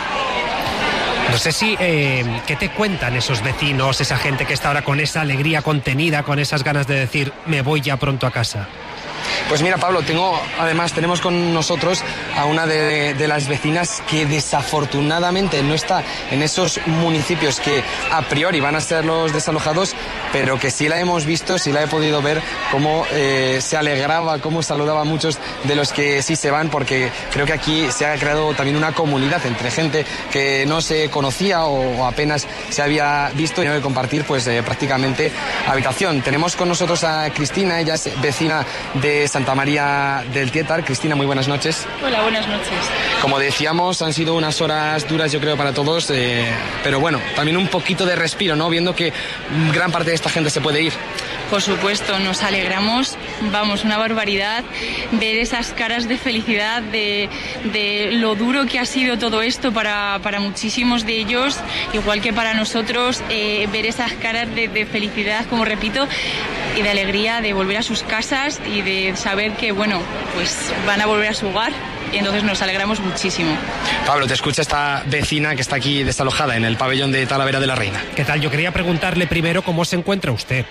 No sé si, eh, ¿qué te cuentan esos vecinos, esa gente que está ahora con esa alegría contenida, con esas ganas de decir, me voy ya pronto a casa? Pues mira, Pablo, tengo, además tenemos con nosotros a una de, de las vecinas que desafortunadamente no está en esos municipios que a priori van a ser los desalojados, pero que sí la hemos visto, sí la he podido ver cómo eh, se alegraba, cómo saludaba a muchos de los que sí se van, porque creo que aquí se ha creado también una comunidad entre gente que no se conocía o, o apenas se había visto, y no de compartir pues eh, prácticamente habitación. Tenemos con nosotros a Cristina, ella es vecina de Santa María del Tietar. Cristina, muy buenas noches. Hola, buenas noches. Como decíamos, han sido unas horas duras, yo creo, para todos, eh, pero bueno, también un poquito de respiro, ¿no? Viendo que gran parte de esta gente se puede ir. Por supuesto, nos alegramos, vamos, una barbaridad, ver esas caras de felicidad, de, de lo duro que ha sido todo esto para, para muchísimos de ellos, igual que para nosotros, eh, ver esas caras de, de felicidad, como repito, y de alegría de volver a sus casas y de saber que, bueno, pues van a volver a su hogar, y entonces nos alegramos muchísimo. Pablo, te escucha esta vecina que está aquí desalojada en el pabellón de Talavera de la Reina. ¿Qué tal? Yo quería preguntarle primero cómo se encuentra usted.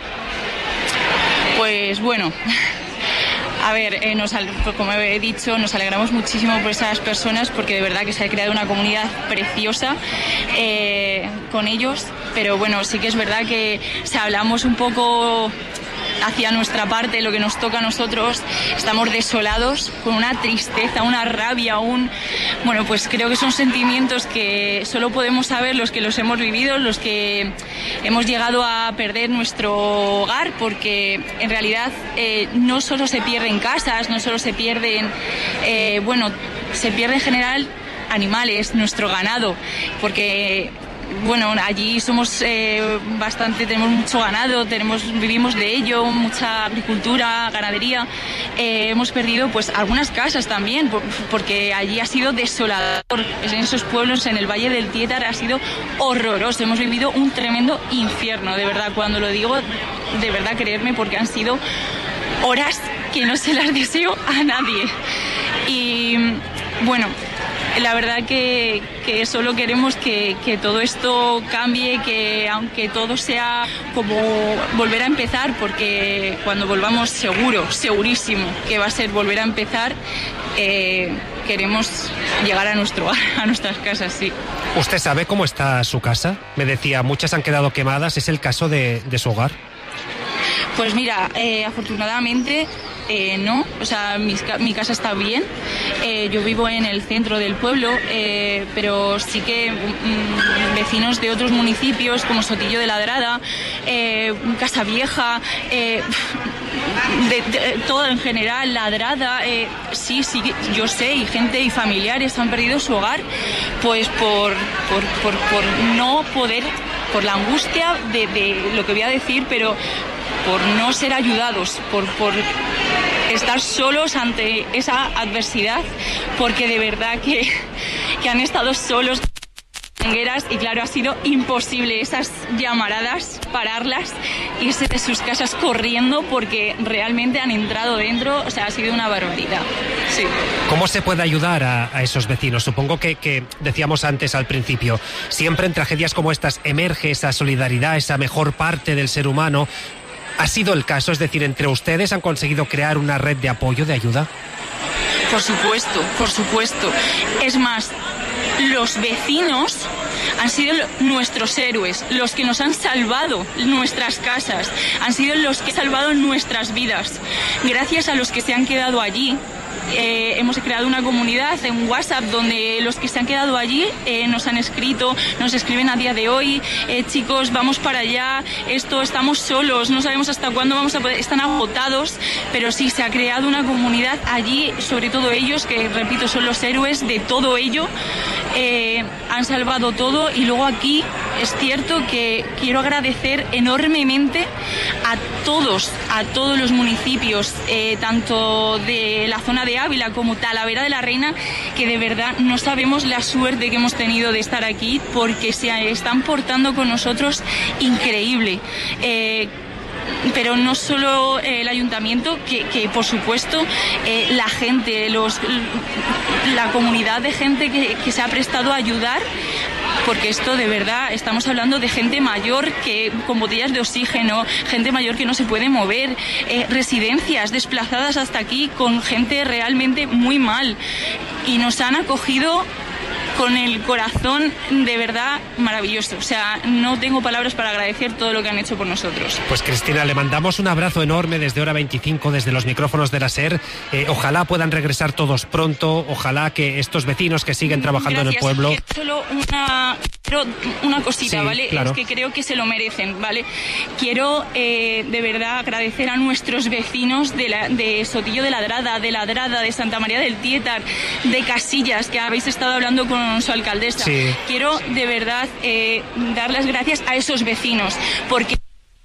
Pues bueno, a ver, eh, nos, como he dicho, nos alegramos muchísimo por esas personas, porque de verdad que se ha creado una comunidad preciosa eh, con ellos, pero bueno, sí que es verdad que si hablamos un poco hacia nuestra parte, lo que nos toca a nosotros, estamos desolados, con una tristeza, una rabia, un... Bueno, pues creo que son sentimientos que solo podemos saber los que los hemos vivido, los que hemos llegado a perder nuestro hogar, porque en realidad eh, no solo se pierden casas, no solo se pierden, eh, bueno, se pierde en general animales, nuestro ganado, porque... Bueno, allí somos eh, bastante, tenemos mucho ganado, tenemos, vivimos de ello, mucha agricultura, ganadería. Eh, hemos perdido pues algunas casas también, por, porque allí ha sido desolador. En esos pueblos, en el Valle del Tietar, ha sido horroroso. Hemos vivido un tremendo infierno, de verdad. Cuando lo digo, de verdad, creerme, porque han sido horas que no se las deseo a nadie. Y bueno... La verdad que, que solo queremos que, que todo esto cambie, que aunque todo sea como volver a empezar, porque cuando volvamos seguro, segurísimo que va a ser volver a empezar, eh, queremos llegar a nuestro a nuestras casas, sí. ¿Usted sabe cómo está su casa? Me decía, muchas han quedado quemadas, ¿es el caso de, de su hogar? Pues mira, eh, afortunadamente... Eh, no, o sea, mi, mi casa está bien. Eh, yo vivo en el centro del pueblo, eh, pero sí que mm, vecinos de otros municipios como Sotillo de Ladrada, eh, Casa Vieja, eh, de, de, todo en general, Ladrada, eh, sí, sí, yo sé, y gente y familiares han perdido su hogar, pues por, por, por, por no poder, por la angustia de, de lo que voy a decir, pero por no ser ayudados, por, por estar solos ante esa adversidad, porque de verdad que, que han estado solos y claro, ha sido imposible esas llamaradas, pararlas, irse de sus casas corriendo porque realmente han entrado dentro, o sea, ha sido una barbaridad. Sí. ¿Cómo se puede ayudar a, a esos vecinos? Supongo que, que decíamos antes al principio, siempre en tragedias como estas emerge esa solidaridad, esa mejor parte del ser humano. ¿Ha sido el caso? Es decir, ¿entre ustedes han conseguido crear una red de apoyo, de ayuda? Por supuesto, por supuesto. Es más, los vecinos han sido nuestros héroes, los que nos han salvado nuestras casas, han sido los que han salvado nuestras vidas. Gracias a los que se han quedado allí. Eh, hemos creado una comunidad en WhatsApp donde los que se han quedado allí eh, nos han escrito, nos escriben a día de hoy, eh, chicos, vamos para allá, esto, estamos solos, no sabemos hasta cuándo vamos a poder, están agotados, pero sí, se ha creado una comunidad allí, sobre todo ellos, que repito, son los héroes de todo ello, eh, han salvado todo. Y luego aquí es cierto que quiero agradecer enormemente a todos, a todos los municipios, eh, tanto de la zona de Ávila como Talavera de la Reina, que de verdad no sabemos la suerte que hemos tenido de estar aquí, porque se están portando con nosotros increíble. Eh, pero no solo el ayuntamiento, que, que por supuesto eh, la gente, los, la comunidad de gente que, que se ha prestado a ayudar, porque esto de verdad, estamos hablando de gente mayor que con botellas de oxígeno, gente mayor que no se puede mover, eh, residencias desplazadas hasta aquí con gente realmente muy mal, y nos han acogido con el corazón de verdad maravilloso. O sea, no tengo palabras para agradecer todo lo que han hecho por nosotros. Pues Cristina, le mandamos un abrazo enorme desde Hora veinticinco, desde los micrófonos de la SER. Eh, ojalá puedan regresar todos pronto, ojalá que estos vecinos que siguen trabajando Gracias. en el pueblo... Es que solo una, una cosita, sí, ¿vale? Claro. Es que creo que se lo merecen, ¿vale? Quiero eh, de verdad agradecer a nuestros vecinos de, la, de Sotillo de Ladrada, de Ladrada, de Santa María del Tietar, de Casillas, que habéis estado hablando con su alcaldesa. Sí. Quiero de verdad eh, dar las gracias a esos vecinos, porque...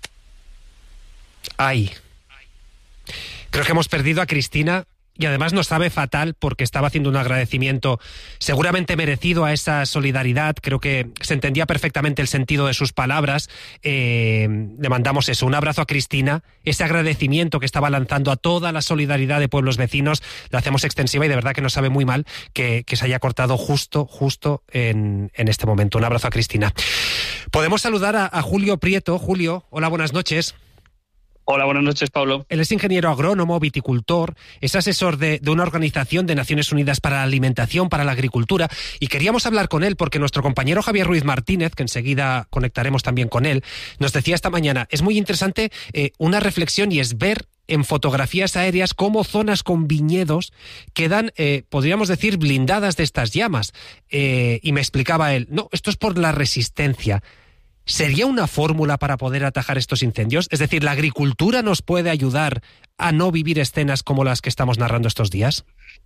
Ay. Creo que hemos perdido a Cristina. Y además nos sabe fatal porque estaba haciendo un agradecimiento seguramente merecido a esa solidaridad. Creo que se entendía perfectamente el sentido de sus palabras. Eh, le mandamos eso, un abrazo a Cristina, ese agradecimiento que estaba lanzando a toda la solidaridad de pueblos vecinos, la hacemos extensiva y de verdad que nos sabe muy mal que, que se haya cortado justo, justo en, en este momento. Un abrazo a Cristina. Podemos saludar a, a Julio Prieto. Julio, hola, buenas noches. Hola, buenas noches, Pablo. Él es ingeniero agrónomo, viticultor, es asesor de, de una organización de Naciones Unidas para la Alimentación, para la Agricultura, y queríamos hablar con él porque nuestro compañero Javier Ruiz Martínez, que enseguida conectaremos también con él, nos decía esta mañana, es muy interesante eh, una reflexión y es ver en fotografías aéreas cómo zonas con viñedos quedan, eh, podríamos decir, blindadas de estas llamas. Eh, y me explicaba él, no, esto es por la resistencia. ¿Sería una fórmula para poder atajar estos incendios? Es decir, ¿la agricultura nos puede ayudar a no vivir escenas como las que estamos narrando estos días?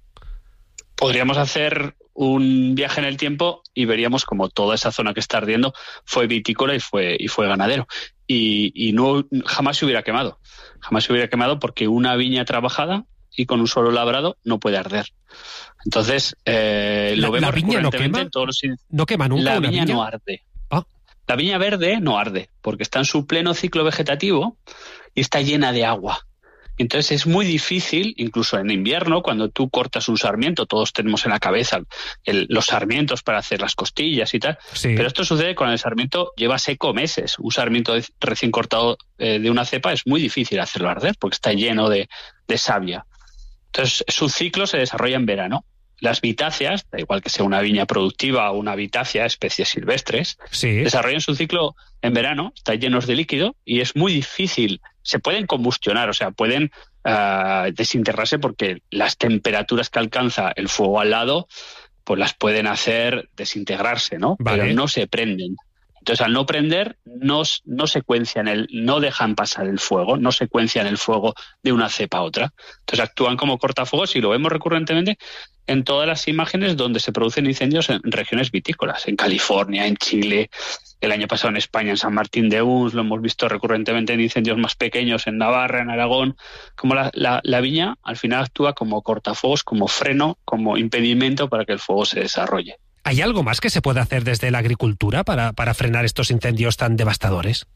Podríamos hacer un viaje en el tiempo y veríamos como toda esa zona que está ardiendo fue vitícola y fue, y fue ganadero. Y, y no jamás se hubiera quemado. Jamás se hubiera quemado porque una viña trabajada y con un suelo labrado no puede arder. Entonces, eh, lo ¿La, vemos la viña no quema? en todos los... ¿No quema nunca La una viña, viña? no arde. Ah. La viña verde no arde porque está en su pleno ciclo vegetativo y está llena de agua. Entonces es muy difícil, incluso en invierno, cuando tú cortas un sarmiento, todos tenemos en la cabeza el, los sarmientos para hacer las costillas y tal, sí. Pero esto sucede cuando el sarmiento lleva seco meses. Un sarmiento de, recién cortado eh, de una cepa es muy difícil hacerlo arder porque está lleno de, de savia. Entonces su ciclo se desarrolla en verano. Las vitáceas, da igual que sea una viña productiva o una vitácea, especies silvestres, sí. desarrollan su ciclo en verano, están llenos de líquido y es muy difícil. Se pueden combustionar, o sea, pueden uh, desintegrarse porque las temperaturas que alcanza el fuego al lado pues las pueden hacer desintegrarse, ¿no? Vale. Pero no se prenden. Entonces, al no prender, no, no secuencian el, no dejan pasar el fuego, no secuencian el fuego de una cepa a otra. Entonces, actúan como cortafuegos y lo vemos recurrentemente en todas las imágenes donde se producen incendios en regiones vitícolas, en California, en Chile, el año pasado en España, en San Martín de Uns, lo hemos visto recurrentemente en incendios más pequeños en Navarra, en Aragón, como la, la, la viña al final actúa como cortafuegos, como freno, como impedimento para que el fuego se desarrolle. ¿Hay algo más que se puede hacer desde la agricultura para, para frenar estos incendios tan devastadores?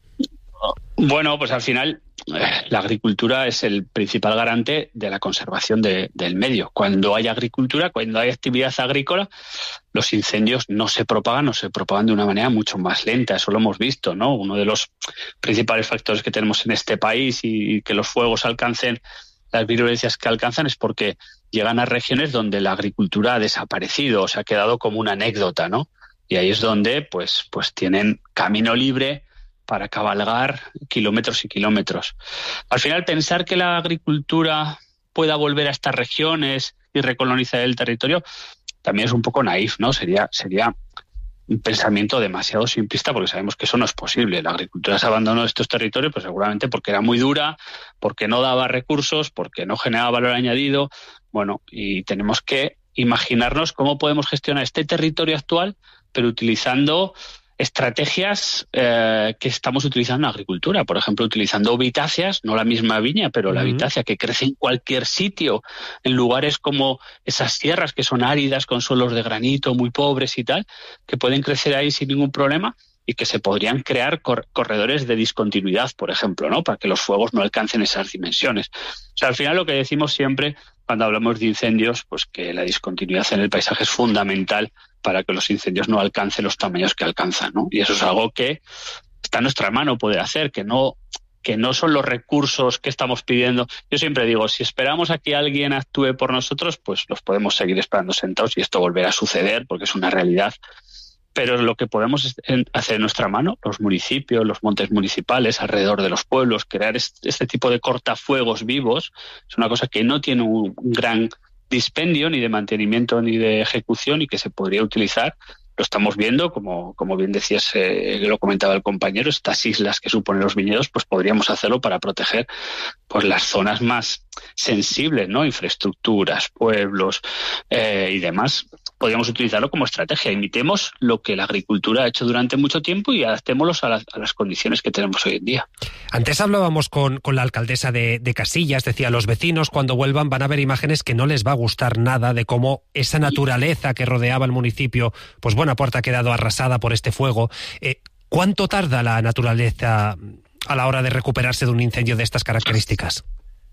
Bueno, pues al final eh, la agricultura es el principal garante de la conservación de, del medio. Cuando hay agricultura, cuando hay actividad agrícola, los incendios no se propagan o se propagan de una manera mucho más lenta. Eso lo hemos visto, ¿no? Uno de los principales factores que tenemos en este país y, y que los fuegos alcancen las virulencias que alcanzan es porque llegan a regiones donde la agricultura ha desaparecido o se ha quedado como una anécdota, ¿no? Y ahí es donde pues, pues tienen camino libre para cabalgar kilómetros y kilómetros. Al final, pensar que la agricultura pueda volver a estas regiones y recolonizar el territorio también es un poco naif, ¿no? Sería, sería un pensamiento demasiado simplista porque sabemos que eso no es posible. La agricultura se abandonó de estos territorios pues seguramente porque era muy dura, porque no daba recursos, porque no generaba valor añadido. Bueno, y tenemos que imaginarnos cómo podemos gestionar este territorio actual, pero utilizando estrategias eh, que estamos utilizando en la agricultura. Por ejemplo, utilizando vitáceas, no la misma viña, pero la uh-huh. vitácea que crece en cualquier sitio, en lugares como esas sierras que son áridas, con suelos de granito muy pobres y tal, que pueden crecer ahí sin ningún problema y que se podrían crear cor- corredores de discontinuidad, por ejemplo, ¿no? Para que los fuegos no alcancen esas dimensiones. O sea, al final lo que decimos siempre cuando hablamos de incendios, pues que la discontinuidad en el paisaje es fundamental para que los incendios no alcancen los tamaños que alcanzan, ¿no? Y eso es algo que está en nuestra mano poder hacer, que no, que no son los recursos que estamos pidiendo. Yo siempre digo, si esperamos a que alguien actúe por nosotros, pues los podemos seguir esperando sentados y esto volverá a suceder porque es una realidad. Pero lo que podemos hacer en nuestra mano, los municipios, los montes municipales, alrededor de los pueblos, crear este, este tipo de cortafuegos vivos, es una cosa que no tiene un gran dispendio ni de mantenimiento ni de ejecución y que se podría utilizar. Lo estamos viendo, como, como bien decías, eh, lo comentaba el compañero, estas islas que suponen los viñedos, pues podríamos hacerlo para proteger pues las zonas más sensibles, ¿no? Infraestructuras, pueblos eh, y demás. Podríamos utilizarlo como estrategia. Imitemos lo que la agricultura ha hecho durante mucho tiempo y adaptémoslos a las, a las condiciones que tenemos hoy en día. Antes hablábamos con, con la alcaldesa de, de Casillas, decía, los vecinos cuando vuelvan van a ver imágenes que no les va a gustar nada de cómo esa naturaleza que rodeaba el municipio, pues buena parte ha quedado arrasada por este fuego. Eh, ¿Cuánto tarda la naturaleza a la hora de recuperarse de un incendio de estas características?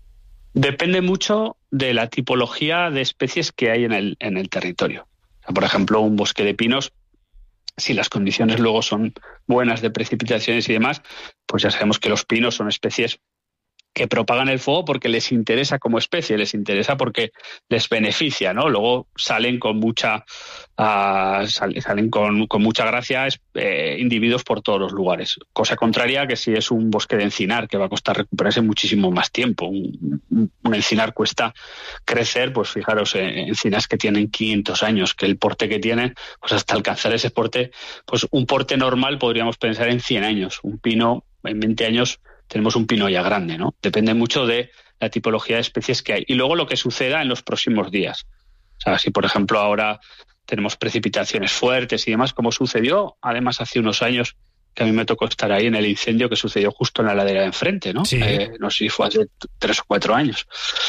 Depende mucho de la tipología de especies que hay en el, en el territorio. Por ejemplo, un bosque de pinos, si las condiciones luego son buenas de precipitaciones y demás, pues ya sabemos que los pinos son especies que propagan el fuego porque les interesa como especie, les interesa porque les beneficia, ¿no? Luego salen con mucha uh, salen, salen con, con mucha gracia eh, individuos por todos los lugares. Cosa contraria que si es un bosque de encinar, que va a costar recuperarse muchísimo más tiempo. Un, un encinar cuesta crecer, pues fijaros, eh, encinas que tienen quinientos años, que el porte que tienen, pues hasta alcanzar ese porte, pues un porte normal podríamos pensar en cien años. Un pino en veinte años tenemos un pino ya grande, ¿no? Depende mucho de la tipología de especies que hay. Y luego lo que suceda en los próximos días. O sea, si por ejemplo ahora tenemos precipitaciones fuertes y demás, como sucedió además hace unos años, que a mí me tocó estar ahí en el incendio que sucedió justo en la ladera de enfrente, ¿no? Sí. Eh, no sé si fue hace tres o cuatro años.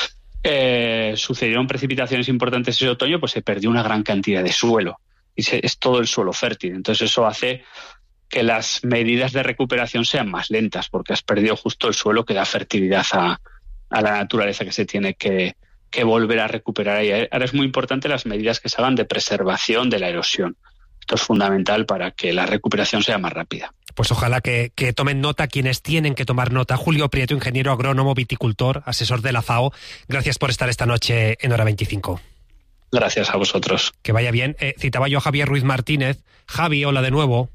Eh, sucedieron precipitaciones importantes ese otoño, pues se perdió una gran cantidad de suelo. Y se, es todo el suelo fértil. Entonces eso hace que las medidas de recuperación sean más lentas, porque has perdido justo el suelo que da fertilidad a, a la naturaleza que se tiene que, que volver a recuperar. Y ahora es muy importante las medidas que se hagan de preservación de la erosión. Esto es fundamental para que la recuperación sea más rápida. Pues ojalá que, que tomen nota quienes tienen que tomar nota. Julio Prieto, ingeniero agrónomo, viticultor, asesor de la FAO. Gracias por estar esta noche en Hora veinticinco. Gracias a vosotros. Que vaya bien. Eh, citaba yo a Javier Ruiz Martínez. Javi, hola de nuevo.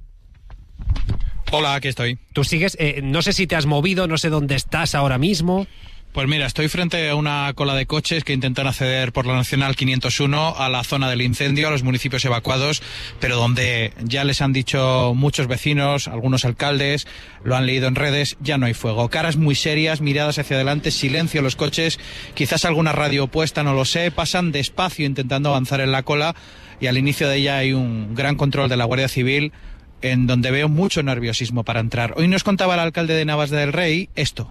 Hola, aquí estoy. Tú sigues, eh, no sé si te has movido, no sé dónde estás ahora mismo. Pues mira, estoy frente a una cola de coches que intentan acceder por la Nacional quinientos uno a la zona del incendio, a los municipios evacuados, pero donde ya les han dicho muchos vecinos, algunos alcaldes, lo han leído en redes, ya no hay fuego. Caras muy serias, miradas hacia adelante, silencio los coches, quizás alguna radio puesta, no lo sé, pasan despacio intentando avanzar en la cola y al inicio de ella hay un gran control de la Guardia Civil, en donde veo mucho nerviosismo para entrar. Hoy nos contaba el alcalde de Navas del Rey esto.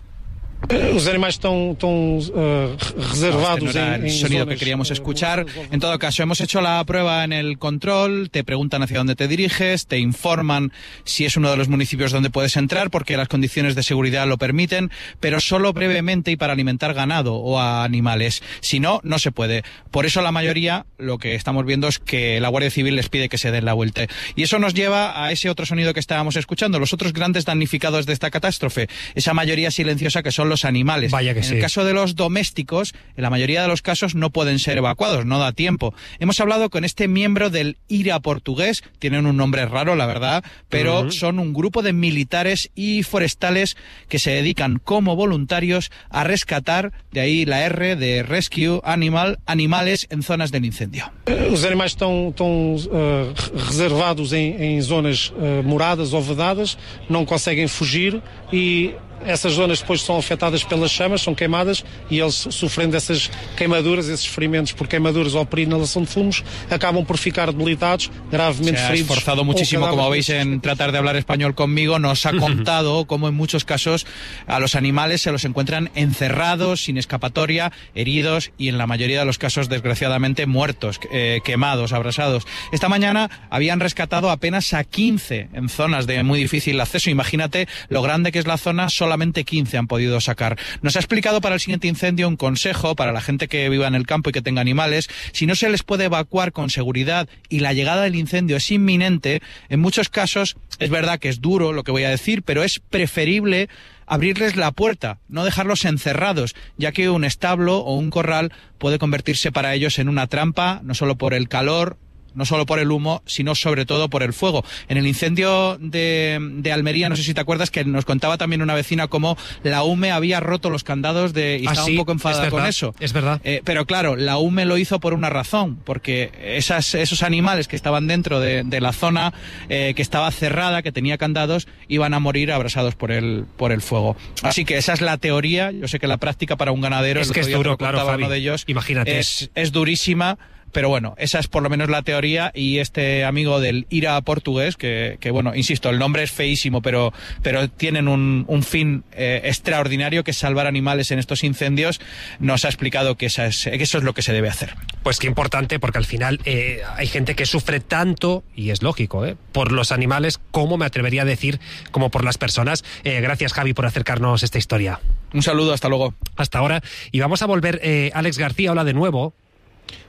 Los animales están, están uh, reservados. No, este no era el sonido que queríamos escuchar. En todo caso, hemos hecho la prueba en el control, te preguntan hacia dónde te diriges, te informan si es uno de los municipios donde puedes entrar, porque las condiciones de seguridad lo permiten, pero solo brevemente y para alimentar ganado o a animales. Si no, no se puede. Por eso la mayoría, lo que estamos viendo es que la Guardia Civil les pide que se den la vuelta. Y eso nos lleva a ese otro sonido que estábamos escuchando, los otros grandes damnificados de esta catástrofe, esa mayoría silenciosa que son los animales. Vaya que en sí. el caso de los domésticos, en la mayoría de los casos no pueden ser evacuados, no da tiempo. Hemos hablado con este miembro del I R A portugués, tienen un nombre raro, la verdad, pero uh-huh. son un grupo de militares y forestales que se dedican como voluntarios a rescatar, de ahí la R de Rescue Animal, animales en zonas del incendio. Los animales están, están uh, reservados en, en zonas uh, moradas ou vedadas, não conseguem fugir e essas zonas depois são afetadas pelas chamas, são queimadas e eles, sofrendo essas queimaduras, esses ferimentos por queimaduras ou por inhalação de fumos, acabam por ficar debilitados, gravemente se ha feridos. Se ha esforzado muchísimo, como veis, en tratar de hablar español conmigo. Nos ha contado cómo en muchos casos a los animales se los encuentran encerrados, sin escapatoria, heridos y en la mayoría de los casos, desgraciadamente, muertos, eh, quemados, abrasados. Esta mañana habían rescatado apenas a quince en zonas de muy difícil acceso. Imagínate lo grande que es la zona, solamente quince han podido sacar. Nos ha explicado para el siguiente incendio un consejo para la gente que viva en el campo y que tenga animales. Si no se les puede evacuar con seguridad y la llegada del incendio es inminente, en muchos casos es verdad que es duro lo que voy a decir, pero es preferible abrirles la puerta, no dejarlos encerrados, ya que un establo o un corral puede convertirse para ellos en una trampa, no solo por el calor, no solo por el humo, sino sobre todo por el fuego. En el incendio de, de Almería, no sé si te acuerdas, que nos contaba también una vecina cómo la U M E había roto los candados de, y ah, estaba sí, un poco enfadada es con verdad, eso. Es verdad. Eh, pero claro, la U M E lo hizo por una razón, porque esas, esos animales que estaban dentro de, de la zona eh, que estaba cerrada, que tenía candados, iban a morir abrasados por el, por el fuego. Así que esa es la teoría. Yo sé que la práctica para un ganadero, es el que otro es duro, día claro, Javi. Uno de ellos, imagínate. Es, es durísima. Pero bueno, esa es por lo menos la teoría y este amigo del I R A portugués, que, que bueno, insisto, el nombre es feísimo, pero, pero tienen un, un fin eh, extraordinario, que es salvar animales en estos incendios, nos ha explicado que, esa es, que eso es lo que se debe hacer. Pues qué importante, porque al final eh, hay gente que sufre tanto, y es lógico, eh, por los animales, como me atrevería a decir, como por las personas. Eh, gracias, Javi, por acercarnos esta historia. Un saludo, hasta luego. Hasta ahora. Y vamos a volver, eh, Alex García, hola de nuevo.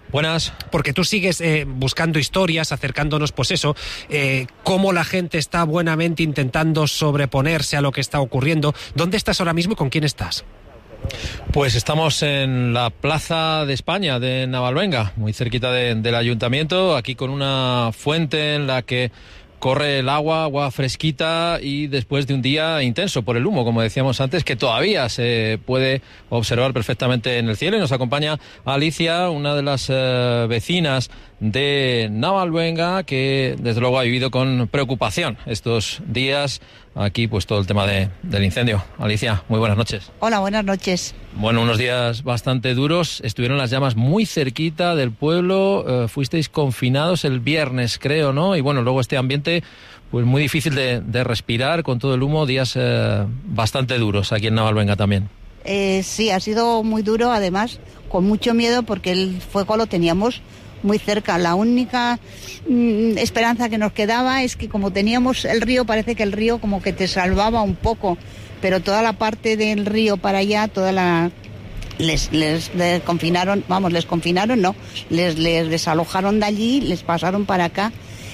Buenas. Porque tú sigues eh, buscando historias, acercándonos, pues eso, eh, cómo la gente está buenamente intentando sobreponerse a lo que está ocurriendo. ¿Dónde estás ahora mismo y con quién estás? Pues estamos en la Plaza de España de Navalvenga, muy cerquita de, del ayuntamiento, aquí con una fuente en la que corre el agua, agua fresquita, y después de un día intenso por el humo, como decíamos antes, que todavía se puede observar perfectamente en el cielo. Y nos acompaña Alicia, una de las eh, vecinas de Navalvenga, que desde luego ha vivido con preocupación estos días aquí, pues todo el tema de, del incendio. Alicia, muy buenas noches. Hola, buenas noches. Bueno, unos días bastante duros. Estuvieron las llamas muy cerquita del pueblo. Eh, fuisteis confinados el viernes, creo, ¿no? Y bueno, luego este ambiente, pues muy difícil de, de respirar con todo el humo. Días eh, bastante duros aquí en Navalvenga también. Eh, sí, ha sido muy duro, además, con mucho miedo, porque el fuego lo teníamos muy cerca. La única mm, esperanza que nos quedaba es que, como teníamos el río, parece que el río como que te salvaba un poco, pero toda la parte del río para allá, toda la les, les, les confinaron, vamos, les confinaron, no, les, les desalojaron de allí, les pasaron para acá,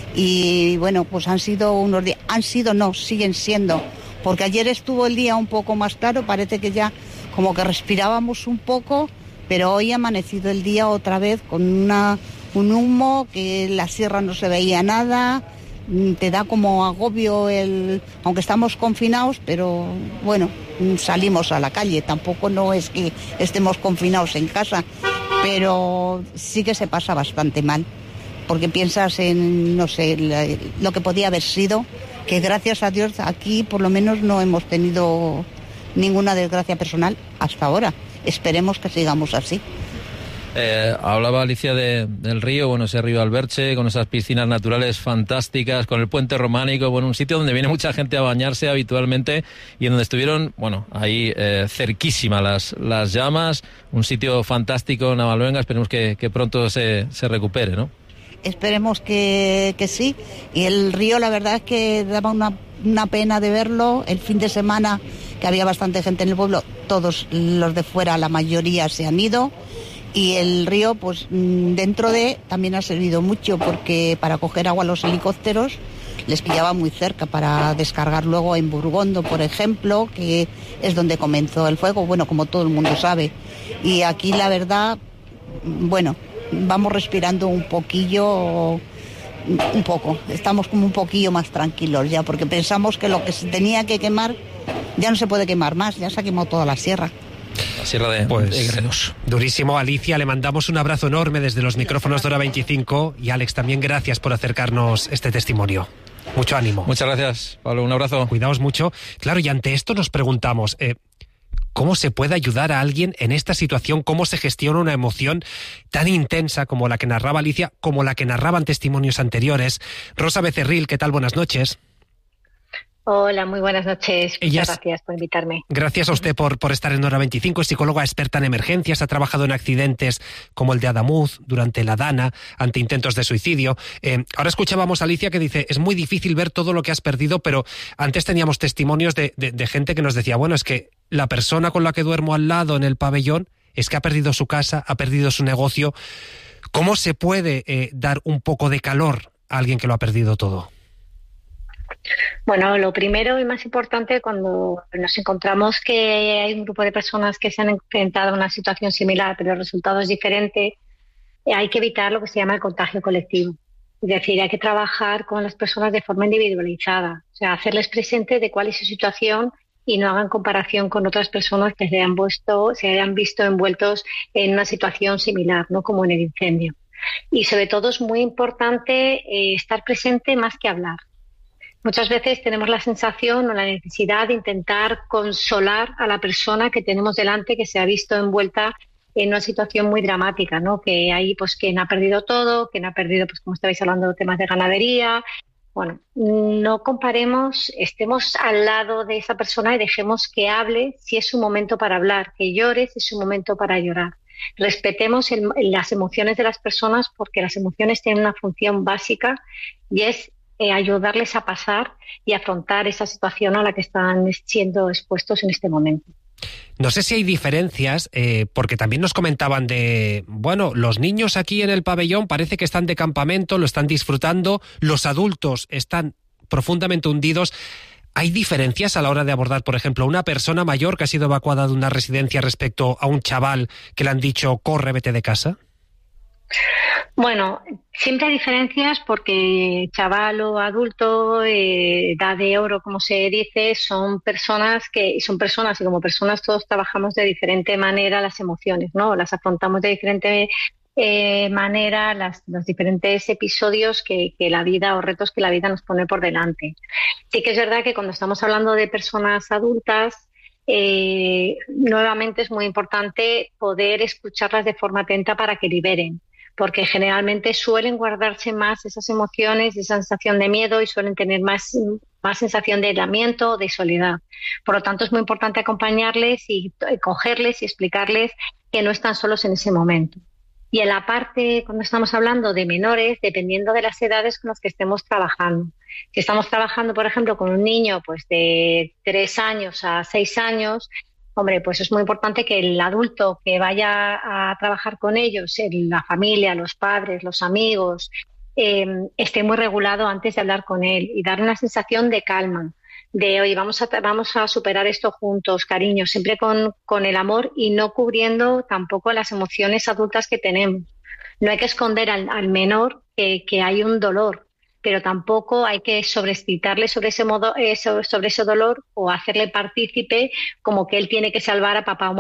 y bueno, pues han sido unos días, han sido, no, siguen siendo, porque ayer estuvo el día un poco más claro, parece que ya como que respirábamos un poco, pero hoy ha amanecido el día otra vez con una, un humo, que en la sierra no se veía nada, te da como agobio, el, aunque estamos confinados, pero bueno, salimos a la calle, tampoco no es que estemos confinados en casa, pero sí que se pasa bastante mal, porque piensas en, no sé, la, lo que podía haber sido, que gracias a Dios aquí por lo menos no hemos tenido ninguna desgracia personal hasta ahora. Esperemos que sigamos así. Eh, hablaba Alicia de, del río, bueno, ese río Alberche, con esas piscinas naturales fantásticas, con el puente románico, bueno, un sitio donde viene mucha gente a bañarse habitualmente y en donde estuvieron, bueno, ahí eh, cerquísima las, las llamas, un sitio fantástico, Navalvenga. Esperemos que, que pronto se, se recupere, ¿no? Esperemos que, que sí. Y el río, la verdad es que daba una, una pena de verlo. El fin de semana, que había bastante gente en el pueblo, todos los de fuera, la mayoría se han ido. Y el río, pues dentro de, también ha servido mucho, porque para coger agua a los helicópteros les pillaba muy cerca para descargar luego en Burgondo, por ejemplo, que es donde comenzó el fuego, bueno, como todo el mundo sabe. Y aquí, la verdad, bueno, vamos respirando un poquillo, un poco, estamos como un poquillo más tranquilos ya, porque pensamos que lo que se tenía que quemar ya no se puede quemar más, ya se ha quemado toda la sierra. La sierra de, pues, de Gredos. Durísimo. Alicia, le mandamos un abrazo enorme desde los micrófonos de Hora veinticinco, y Alex, también gracias por acercarnos este testimonio. Mucho ánimo. Muchas gracias, Pablo, un abrazo. Cuidaos mucho. Claro, y ante esto nos preguntamos, eh, ¿cómo se puede ayudar a alguien en esta situación? ¿Cómo se gestiona una emoción tan intensa como la que narraba Alicia, como la que narraban testimonios anteriores? Rosa Becerril, ¿qué tal? Buenas noches. Hola, muy buenas noches. Muchas Ella es... gracias por invitarme. Gracias a usted por, por estar en Hora veinticinco. Es psicóloga experta en emergencias, ha trabajado en accidentes como el de Adamuz, durante la Dana, ante intentos de suicidio. Eh, ahora escuchábamos a Alicia que dice, es muy difícil ver todo lo que has perdido, pero antes teníamos testimonios de, de, de gente que nos decía, bueno, es que la persona con la que duermo al lado en el pabellón es que ha perdido su casa, ha perdido su negocio. ¿Cómo se puede eh, dar un poco de calor a alguien que lo ha perdido todo? Bueno, lo primero y más importante, cuando nos encontramos que hay un grupo de personas que se han enfrentado a una situación similar, pero el resultado es diferente, hay que evitar lo que se llama el contagio colectivo. Es decir, hay que trabajar con las personas de forma individualizada, o sea, hacerles presente de cuál es su situación y no hagan comparación con otras personas que se hayan visto, se hayan visto envueltos en una situación similar, no como en el incendio. Y sobre todo es muy importante eh, estar presente más que hablar. Muchas veces tenemos la sensación o la necesidad de intentar consolar a la persona que tenemos delante, que se ha visto envuelta en una situación muy dramática, ¿no? Que hay, pues, quien ha perdido todo, quien ha perdido, pues, como estabais hablando, de temas de ganadería. Bueno, no comparemos, estemos al lado de esa persona y dejemos que hable si es su momento para hablar, que llore si es su momento para llorar. Respetemos el, las emociones de las personas, porque las emociones tienen una función básica y es Eh, ayudarles a pasar y afrontar esa situación a la que están siendo expuestos en este momento. No sé si hay diferencias, eh, porque también nos comentaban de, bueno, los niños aquí en el pabellón parece que están de campamento, lo están disfrutando, los adultos están profundamente hundidos. ¿Hay diferencias a la hora de abordar, por ejemplo, a una persona mayor que ha sido evacuada de una residencia respecto a un chaval que le han dicho, corre, vete de casa? Bueno, siempre hay diferencias porque chaval o adulto, eh, edad de oro, como se dice, son personas que son personas y como personas todos trabajamos de diferente manera las emociones, ¿no? Las afrontamos de diferente eh, manera las, los diferentes episodios que, que la vida o retos que la vida nos pone por delante. Sí que es verdad que cuando estamos hablando de personas adultas, eh, nuevamente es muy importante poder escucharlas de forma atenta para que liberen, porque generalmente suelen guardarse más esas emociones, esa sensación de miedo y suelen tener más, más sensación de aislamiento, de soledad. Por lo tanto, es muy importante acompañarles y cogerles y explicarles que no están solos en ese momento. Y en la parte, cuando estamos hablando de menores, dependiendo de las edades con las que estemos trabajando. Si estamos trabajando, por ejemplo, con un niño pues de tres años a seis años, hombre, pues es muy importante que el adulto que vaya a trabajar con ellos, la familia, los padres, los amigos, eh, esté muy regulado antes de hablar con él y darle una sensación de calma, de oye, vamos a, vamos a superar esto juntos, cariño, siempre con, con el amor y no cubriendo tampoco las emociones adultas que tenemos. No hay que esconder al, al menor que, que hay un dolor, pero tampoco hay que sobreexcitarle sobre ese modo, eh, sobre, sobre ese dolor o hacerle partícipe como que él tiene que salvar a papá o mamá.